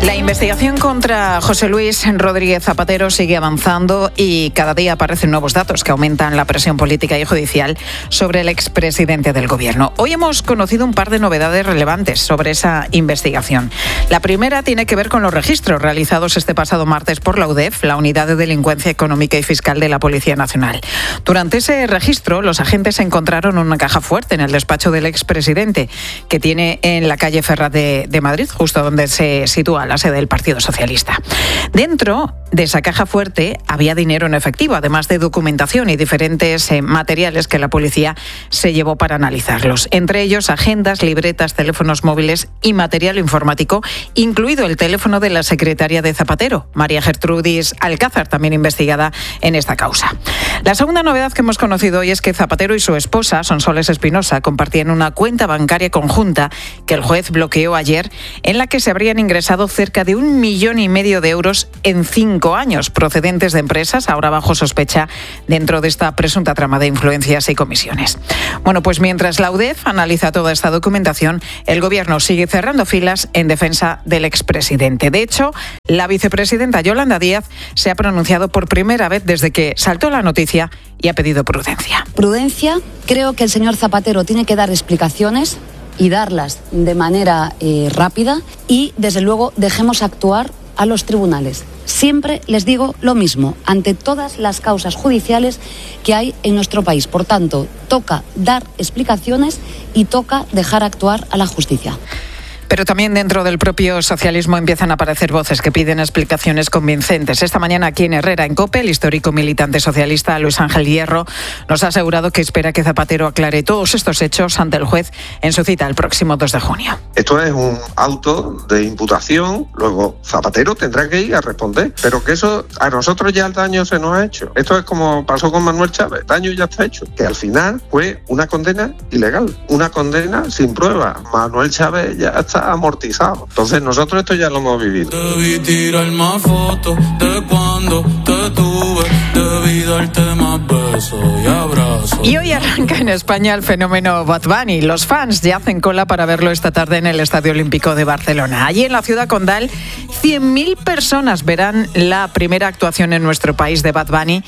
La investigación contra José Luis Rodríguez Zapatero sigue avanzando y cada día aparecen nuevos datos que aumentan la presión política y judicial sobre el expresidente del Gobierno. Hoy hemos conocido un par de novedades relevantes sobre esa investigación. La primera tiene que ver con los registros realizados este pasado martes por la U D E F, la Unidad de Delincuencia Económica y Fiscal de la Policía Nacional. Durante ese registro, los agentes encontraron una caja fuerte en el despacho del expresidente, que tiene en la calle Ferraz de, de Madrid, justo donde se sitúa la sede del Partido Socialista. Dentro de esa caja fuerte había dinero en efectivo, además de documentación y diferentes eh, materiales que la policía se llevó para analizarlos. Entre ellos, agendas, libretas, teléfonos móviles y material informático, incluido el teléfono de la secretaria de Zapatero, María Gertrudis Alcázar, también investigada en esta causa. La segunda novedad que hemos conocido hoy es que Zapatero y su esposa, Sonsoles Espinosa, compartían una cuenta bancaria conjunta que el juez bloqueó ayer, en la que se habrían ingresado cerca de un millón y medio de euros en cinco años, procedentes de empresas ahora bajo sospecha dentro de esta presunta trama de influencias y comisiones. Bueno, pues mientras la U D E F analiza toda esta documentación, el Gobierno sigue cerrando filas en defensa del expresidente. De hecho, la vicepresidenta Yolanda Díaz se ha pronunciado por primera vez desde que saltó la noticia y ha pedido prudencia. Prudencia, creo que el señor Zapatero tiene que dar explicaciones y darlas de manera eh, rápida y, desde luego, dejemos actuar a los tribunales. Siempre les digo lo mismo, ante todas las causas judiciales que hay en nuestro país. Por tanto, toca dar explicaciones y toca dejar actuar a la justicia. Pero también dentro del propio socialismo empiezan a aparecer voces que piden explicaciones convincentes. Esta mañana aquí en Herrera, en COPE, el histórico militante socialista Luis Ángel Hierro nos ha asegurado que espera que Zapatero aclare todos estos hechos ante el juez en su cita el próximo dos de junio. Esto es un auto de imputación, luego Zapatero tendrá que ir a responder, pero que eso a nosotros ya el daño se nos ha hecho. Esto es como pasó con Manuel Chávez, el daño ya está hecho, que al final fue una condena ilegal, una condena sin prueba. Manuel Chávez ya está amortizado. Entonces nosotros esto ya lo hemos vivido. Debí tirar más fotos de cuando te tuve, debí darte más besos y abrazos. Y hoy arranca en España el fenómeno Bad Bunny. Los fans ya hacen cola para verlo esta tarde en el Estadio Olímpico de Barcelona. Allí en la ciudad condal, cien mil personas verán la primera actuación en nuestro país de Bad Bunny.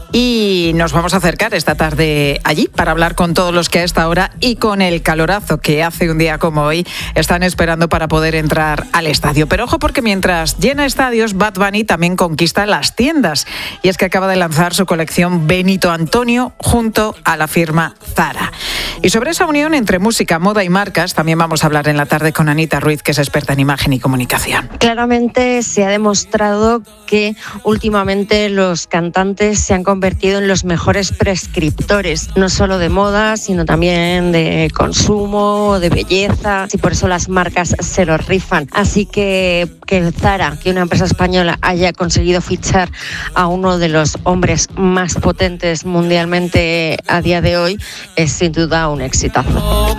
Y nos vamos a acercar esta tarde allí para hablar con todos los que a esta hora y con el calorazo que hace un día como hoy están esperando para poder entrar al estadio. Pero ojo, porque mientras llena estadios, Bad Bunny también conquista las tiendas. Y es que acaba de lanzar su colección Benito Antonio junto a la firma Zara. Y sobre esa unión entre música, moda y marcas también vamos a hablar en la tarde con Anita Ruiz, que es experta en imagen y comunicación. Claramente se ha demostrado que últimamente los cantantes se han convertido en los mejores prescriptores, no solo de moda, sino también de consumo, de belleza, y por eso las marcas se los rifan. Así que que Zara, que una empresa española, haya conseguido fichar a uno de los hombres más potentes mundialmente a día de hoy, es sin duda un exitazo.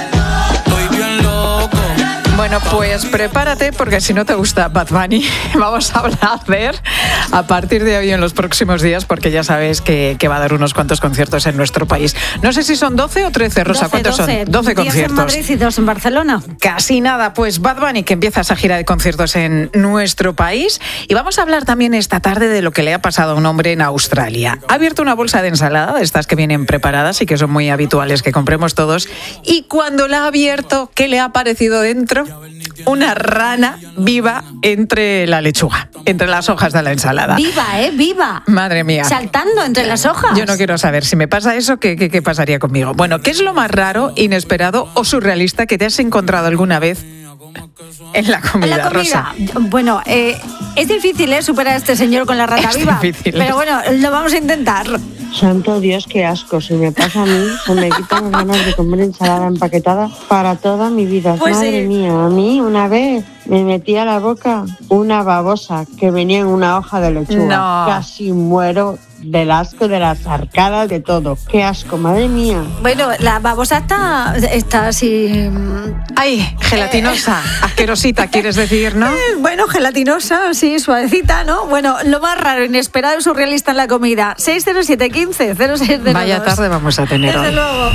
Bueno, pues prepárate, porque si no te gusta Bad Bunny, vamos a hablar de él a partir de hoy en los próximos días, porque ya sabes que, que va a dar unos cuantos conciertos en nuestro país. No sé si son doce o trece, Rosa, doce, ¿cuántos doce. son? doce conciertos. diez en Madrid y dos en Barcelona. Casi nada, pues Bad Bunny, que empieza esa gira de conciertos en nuestro país. Y vamos a hablar también esta tarde de lo que le ha pasado a un hombre en Australia. Ha abierto una bolsa de ensalada, de estas que vienen preparadas y que son muy habituales que compremos todos. Y cuando la ha abierto, ¿qué le ha aparecido dentro? Una rana viva entre la lechuga, entre las hojas de la ensalada. Viva, ¿eh? Viva. Madre mía. Saltando entre las hojas. Yo no quiero saber, si me pasa eso, ¿qué, qué, qué pasaría conmigo? Bueno, ¿qué es lo más raro, inesperado o surrealista que te has encontrado alguna vez en la comida, en la comida. Rosa? Bueno, eh, es difícil, ¿eh? Superar a este señor con la rata es viva. Difícil. Pero bueno, lo vamos a intentar. Santo Dios, qué asco. Si me pasa a mí, se me quitan las ganas de comer ensalada empaquetada para toda mi vida. Pues Madre sí. mía, a mí una vez me metí a la boca una babosa que venía en una hoja de lechuga. No. Casi muero del asco, de las arcadas, de todo. Qué asco, madre mía. Bueno, la babosa está, está así... Ay, gelatinosa, eh. asquerosita, quieres decir, ¿no? Eh, bueno, gelatinosa, sí, suavecita, ¿no? Bueno, lo más raro, inesperado y surrealista en la comida. seis cero siete quince cero seis cero dos. Vaya tarde vamos a tener Desde hoy. luego.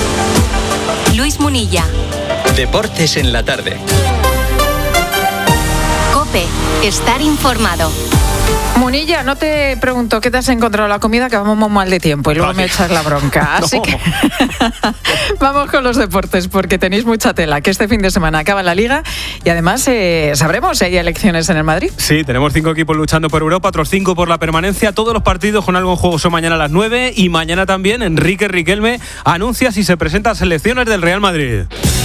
Luis Munilla. Deportes en la tarde. COPE. Estar informado. Munilla, no te pregunto qué te has encontrado la comida, que vamos muy mal de tiempo y luego Vaya. me echas la bronca. Así no. que vamos con los deportes, porque tenéis mucha tela, que este fin de semana acaba la Liga y además eh, sabremos si hay elecciones en el Madrid. Sí, tenemos cinco equipos luchando por Europa, otros cinco por la permanencia. Todos los partidos con algo en juego son mañana a las nueve y mañana también Enrique Riquelme anuncia si se presenta a selecciones del Real Madrid.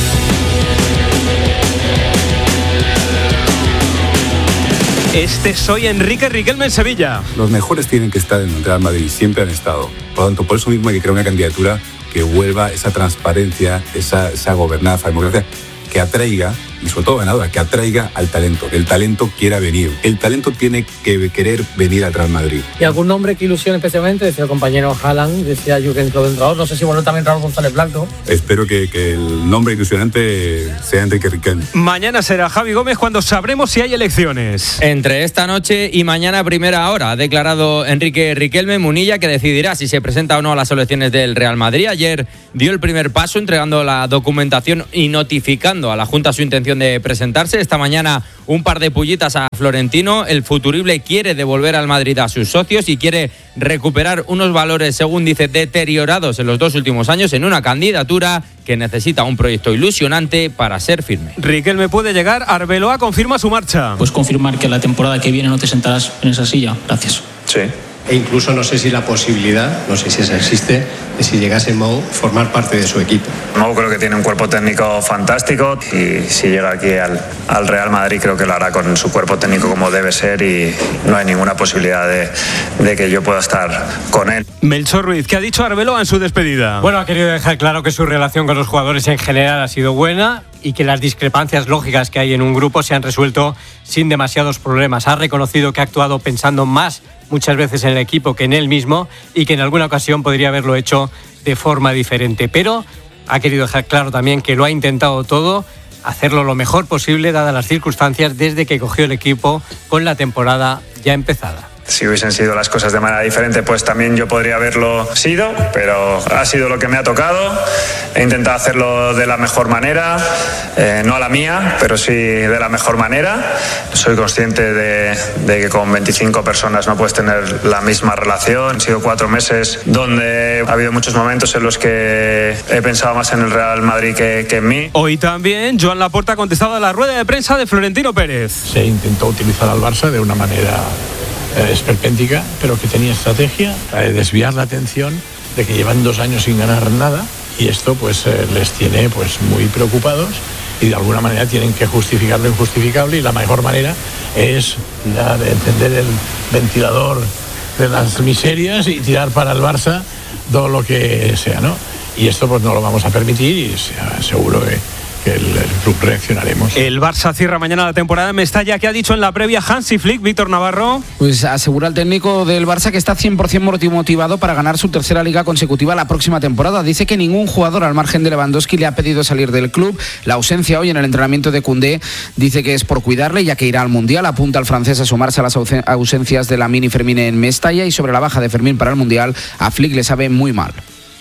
Este soy Enrique Riquelme en Sevilla. Los mejores tienen que estar en el Real Madrid, siempre han estado. Por lo tanto, por eso mismo hay que crear una candidatura que vuelva esa transparencia, esa, esa gobernanza, democracia, que atraiga, y sobre todo ganadora, que atraiga al talento, que el talento quiera venir. El talento tiene que querer venir al Real Madrid. ¿Y algún nombre que ilusione especialmente? Decía el compañero Haaland, decía Jürgen Klopp, entrenador. No sé si bueno también Raúl González Blanco. Espero que, que el nombre ilusionante sea Enrique Riquelme. Mañana será Javi Gómez cuando sabremos si hay elecciones. Entre esta noche y mañana a primera hora, ha declarado Enrique Riquelme. Munilla, que decidirá si se presenta o no a las elecciones del Real Madrid. Ayer dio el primer paso entregando la documentación y notificando a la Junta su intención de presentarse. Esta mañana un par de pullitas a Florentino. El futurible quiere devolver al Madrid a sus socios y quiere recuperar unos valores, según dice, deteriorados en los dos últimos años en una candidatura que necesita un proyecto ilusionante para ser firme. Riquelme puede llegar. Arbeloa confirma su marcha. Pues confirmar que la temporada que viene no te sentarás en esa silla. Gracias. Sí. E incluso no sé si la posibilidad, no sé si esa existe, de si llegase Mou formar parte de su equipo. Mou creo que tiene un cuerpo técnico fantástico y si llega aquí al, al Real Madrid creo que lo hará con su cuerpo técnico como debe ser y no hay ninguna posibilidad de, de que yo pueda estar con él. Melchor Ruiz, ¿qué ha dicho Arbeloa en su despedida? Bueno, ha querido dejar claro que su relación con los jugadores en general ha sido buena y que las discrepancias lógicas que hay en un grupo se han resuelto sin demasiados problemas. Ha reconocido que ha actuado pensando más muchas veces en el equipo que en él mismo y que en alguna ocasión podría haberlo hecho de forma diferente. Pero ha querido dejar claro también que lo ha intentado todo, hacerlo lo mejor posible dadas las circunstancias desde que cogió el equipo con la temporada ya empezada. Si hubiesen sido las cosas de manera diferente, pues también yo podría haberlo sido, pero ha sido lo que me ha tocado. He intentado hacerlo de la mejor manera, eh, no a la mía, pero sí de la mejor manera. Soy consciente de, de que con veinticinco personas no puedes tener la misma relación. Han sido cuatro meses donde ha habido muchos momentos en los que he pensado más en el Real Madrid que, que en mí. Hoy también Joan Laporta ha contestado a la rueda de prensa de Florentino Pérez. Se intentó utilizar al Barça de una manera Eh, esperpéntica, pero que tenía estrategia para desviar la atención de que llevan dos años sin ganar nada y esto pues eh, les tiene pues muy preocupados y de alguna manera tienen que justificar lo injustificable y la mejor manera es ya de encender el ventilador de las miserias y tirar para el Barça todo lo que sea, ¿no? Y esto pues no lo vamos a permitir y seguro que que el, el club reaccionaremos. El Barça cierra mañana la temporada en Mestalla. ¿Qué ha dicho en la previa Hansi Flick, Víctor Navarro? Pues asegura el técnico del Barça que está cien por ciento motivado para ganar su tercera liga consecutiva la próxima temporada. Dice que ningún jugador al margen de Lewandowski le ha pedido salir del club. La ausencia hoy en el entrenamiento de Koundé dice que es por cuidarle ya que irá al Mundial. Apunta al francés a sumarse a las ausencias de Lamine y Fermín en Mestalla y sobre la baja de Fermín para el Mundial a Flick le sabe muy mal.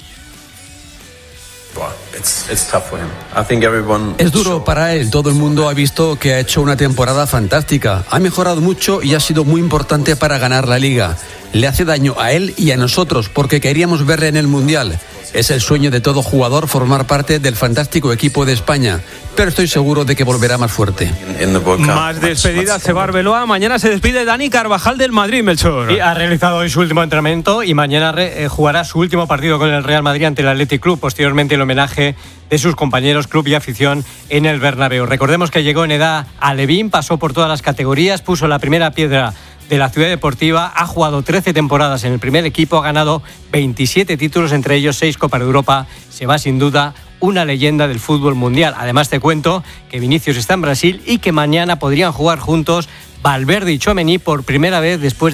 Es duro para él, todo el mundo ha visto que ha hecho una temporada fantástica, ha mejorado mucho y ha sido muy importante para ganar la Liga. Le hace daño a él y a nosotros porque queríamos verle en el Mundial. Es el sueño de todo jugador formar parte del fantástico equipo de España, pero estoy seguro de que volverá más fuerte. Más despedidas, se va Arbeloa. Mañana se despide Dani Carvajal del Madrid, Melchor. Y ha realizado hoy su último entrenamiento y mañana re, eh, jugará su último partido con el Real Madrid ante el Athletic Club. Posteriormente el homenaje de sus compañeros, club y afición en el Bernabéu. Recordemos que llegó en edad a Alevín, pasó por todas las categorías, puso la primera piedra de la Ciudad Deportiva, ha jugado trece temporadas en el primer equipo, ha ganado veintisiete títulos, entre ellos seis Copas de Europa. Se va sin duda una leyenda del fútbol mundial. Además te cuento que Vinicius está en Brasil y que mañana podrían jugar juntos Valverde y Tchouaméni por primera vez después de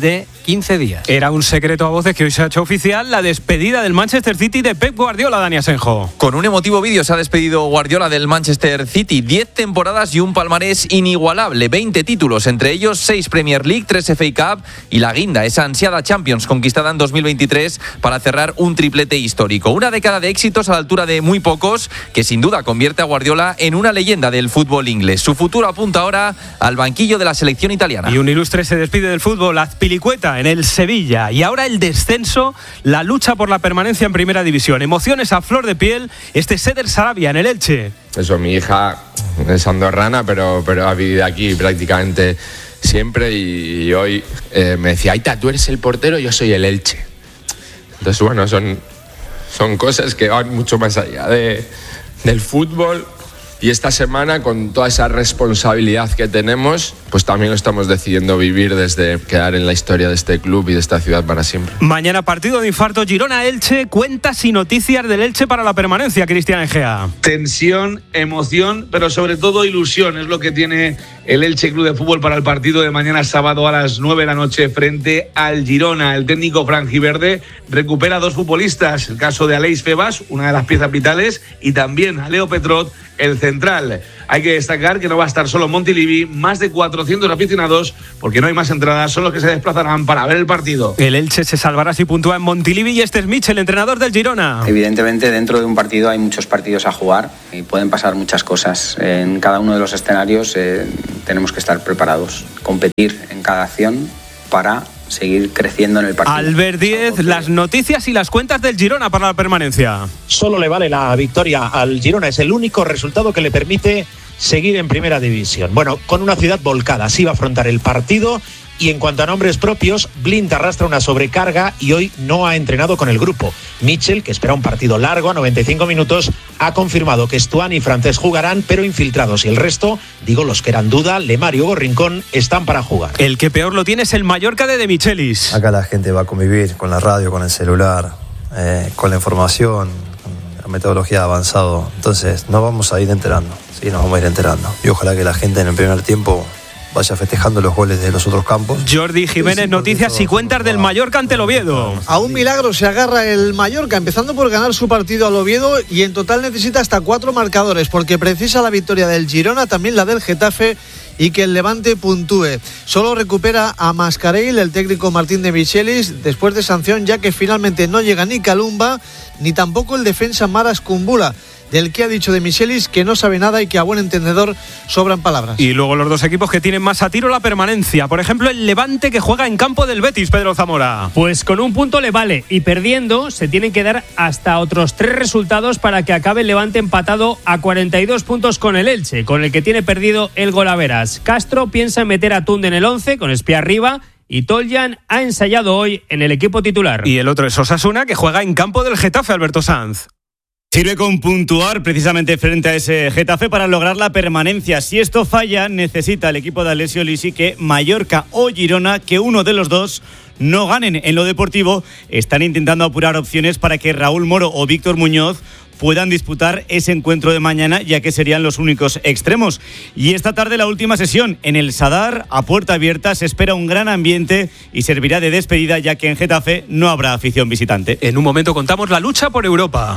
quince días. Era un secreto a voces que hoy se ha hecho oficial la despedida del Manchester City de Pep Guardiola, Dani Asenjo. Con un emotivo vídeo se ha despedido Guardiola del Manchester City. Diez temporadas y un palmarés inigualable. veinte títulos, entre ellos seis Premier League, tres F A Cup y la guinda, esa ansiada Champions conquistada en dos mil veintitrés para cerrar un triplete histórico. Una década de éxitos a la altura de muy pocos que sin duda convierte a Guardiola en una leyenda del fútbol inglés. Su futuro apunta ahora al banquillo de la selección italiana. Y un ilustre se despide del fútbol, Azpilicueta en el Sevilla. Y ahora el descenso, la lucha por la permanencia en Primera División. Emociones a flor de piel, este Seder Sarabia en el Elche. Eso, mi hija es andorrana, pero, pero ha vivido aquí prácticamente siempre y, y hoy eh, me decía, Aita, tú eres el portero, yo soy el Elche. Entonces, bueno, son, son cosas que van mucho más allá de, del fútbol. Y esta semana, con toda esa responsabilidad que tenemos, pues también lo estamos decidiendo vivir desde quedar en la historia de este club y de esta ciudad para siempre. Mañana partido de infarto Girona-Elche, cuentas y noticias del Elche para la permanencia, Cristian Egea. Tensión, emoción, pero sobre todo ilusión, es lo que tiene el Elche Club de Fútbol para el partido de mañana sábado a las nueve de la noche frente al Girona. El técnico franjiverde recupera a dos futbolistas, el caso de Aleix Febas, una de las piezas vitales, y también a Leo Petrot, el central. Hay que destacar que no va a estar solo Montilivi, más de cuatrocientos aficionados, porque no hay más entradas, son los que se desplazarán para ver el partido. El Elche se salvará si puntúa en Montilivi y este es Mitchell, entrenador del Girona. Evidentemente, dentro de un partido hay muchos partidos a jugar y pueden pasar muchas cosas. En cada uno de los escenarios eh, tenemos que estar preparados, competir en cada acción para seguir creciendo en el partido. Albert Díez, las noticias y las cuentas del Girona para la permanencia. Solo le vale la victoria al Girona, es el único resultado que le permite seguir en Primera División. Bueno, con una ciudad volcada, así va a afrontar el partido. Y en cuanto a nombres propios, Blind arrastra una sobrecarga y hoy no ha entrenado con el grupo. Mitchell, que espera un partido largo a noventa y cinco minutos, ha confirmado que Stuani y Francés jugarán, pero infiltrados. Y el resto, digo los que eran duda, Lemar y Hugo Rincón, están para jugar. El que peor lo tiene es el Mallorca de De Michelis. Acá la gente va a convivir con la radio, con el celular, eh, con la información, con la metodología avanzada. Entonces nos vamos a ir enterando, sí, nos vamos a ir enterando. Y ojalá que la gente en el primer tiempo vaya festejando los goles de los otros campos. Jordi Jiménez, noticias y cuentas del Mallorca ante el Oviedo. A un milagro se agarra el Mallorca, empezando por ganar su partido al Oviedo, y en total necesita hasta cuatro marcadores, porque precisa la victoria del Girona, también la del Getafe, y que el Levante puntúe. Solo recupera a Mascarell, el técnico Martín de Michelis, después de sanción, ya que finalmente no llega ni Calumba, ni tampoco el defensa Maras Kumbula, del que ha dicho de Michelis que no sabe nada y que a buen entendedor sobran palabras. Y luego los dos equipos que tienen más a tiro la permanencia. Por ejemplo, el Levante, que juega en campo del Betis, Pedro Zamora. Pues con un punto le vale, y perdiendo se tienen que dar hasta otros tres resultados para que acabe el Levante empatado a cuarenta y dos puntos con el Elche, con el que tiene perdido el Golaveras. Castro piensa en meter a Tunde en el once, con Espía arriba, y Toljan ha ensayado hoy en el equipo titular. Y el otro es Osasuna, que juega en campo del Getafe, Alberto Sanz. Sirve con puntuar precisamente frente a ese Getafe para lograr la permanencia. Si esto falla, necesita el equipo de Alessio Lisi que Mallorca o Girona, que uno de los dos no ganen. En lo deportivo, están intentando apurar opciones para que Raúl Moro o Víctor Muñoz puedan disputar ese encuentro de mañana, ya que serían los únicos extremos. Y esta tarde la última sesión en el Sadar, a puerta abierta, se espera un gran ambiente y servirá de despedida, ya que en Getafe no habrá afición visitante. En un momento contamos la lucha por Europa.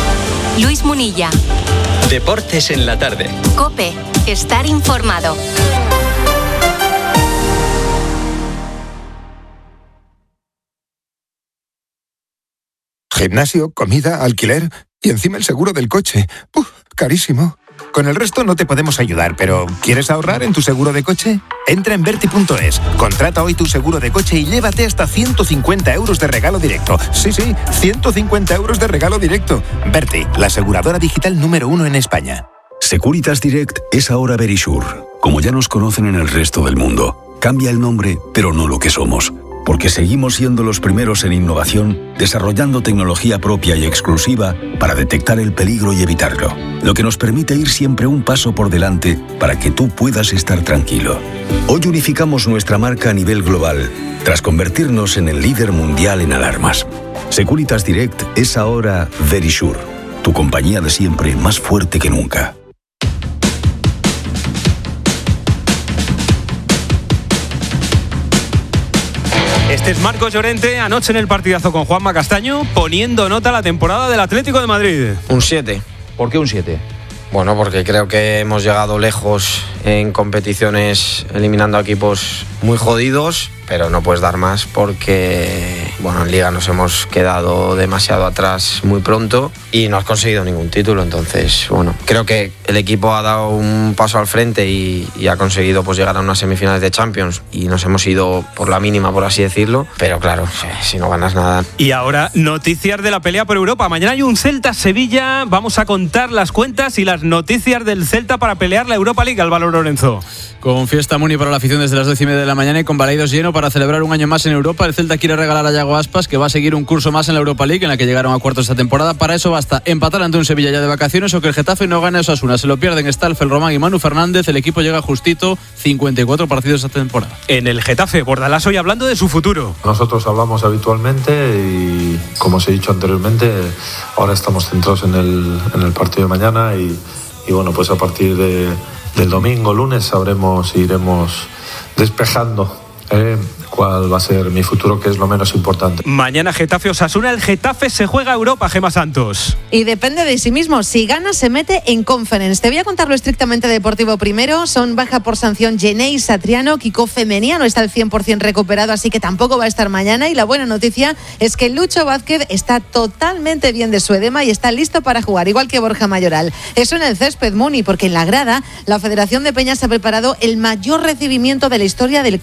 Luis Munilla. Deportes en la tarde. COPE. Estar informado. Gimnasio, comida, alquiler y encima el seguro del coche. ¡Uf! Carísimo. Con el resto no te podemos ayudar, pero ¿quieres ahorrar en tu seguro de coche? Entra en Berti punto es, contrata hoy tu seguro de coche y llévate hasta ciento cincuenta euros de regalo directo. Sí, sí, ciento cincuenta euros de regalo directo. Berti, la aseguradora digital número uno en España. Securitas Direct es ahora Verisure. Como ya nos conocen en el resto del mundo, cambia el nombre, pero no lo que somos. Porque seguimos siendo los primeros en innovación, desarrollando tecnología propia y exclusiva para detectar el peligro y evitarlo. Lo que nos permite ir siempre un paso por delante para que tú puedas estar tranquilo. Hoy unificamos nuestra marca a nivel global, tras convertirnos en el líder mundial en alarmas. Securitas Direct es ahora Verisure, tu compañía de siempre más fuerte que nunca. Este es Marcos Llorente, anoche en el partidazo con Juanma Castaño, poniendo nota a la temporada del Atlético de Madrid. Un siete. ¿Por qué un siete? Bueno, porque creo que hemos llegado lejos en competiciones eliminando a equipos muy jodidos, pero no puedes dar más porque, bueno, en Liga nos hemos quedado demasiado atrás muy pronto y no has conseguido ningún título. Entonces, bueno, creo que el equipo ha dado un paso al frente y, y ha conseguido pues llegar a unas semifinales de Champions y nos hemos ido por la mínima, por así decirlo, pero claro, si no ganas nada. Y ahora, noticias de la pelea por Europa. Mañana hay un Celta-Sevilla, vamos a contar las cuentas y las noticias del Celta para pelear la Europa League. Álvaro Lorenzo. Con fiesta Muni para la afición desde las doce y media de la mañana y con Balaidos lleno para celebrar un año más en Europa. El Celta quiere regalar a Yago Aspas, que va a seguir un curso más en la Europa League, en la que llegaron a cuartos esta temporada. Para eso basta empatar ante un Sevilla ya de vacaciones o que el Getafe no gane a Osasuna. Se lo pierden Stalfel, Román y Manu Fernández. El equipo llega justito, cincuenta y cuatro partidos esta temporada. En el Getafe, Bordalás hoy hablando de su futuro. Nosotros hablamos habitualmente y, como os he dicho anteriormente, ahora estamos centrados en el, en el partido de mañana y, y bueno, pues a partir de del domingo, lunes, sabremos y iremos despejando eh, cuál va a ser mi futuro, que es lo menos importante. Mañana Getafe Osasuna, el Getafe se juega a Europa, Gemma Santos. Y depende de sí mismo, si gana se mete en Conference. Te voy a contar lo estrictamente deportivo primero. Son baja por sanción Genei Satriano, Kiko Femenia no está al cien por ciento recuperado, así que tampoco va a estar mañana. Y la buena noticia es que Lucho Vázquez está totalmente bien de su edema y está listo para jugar, igual que Borja Mayoral. Eso en el césped, Muni, porque en la grada la Federación de Peñas ha preparado el mayor recibimiento de la historia del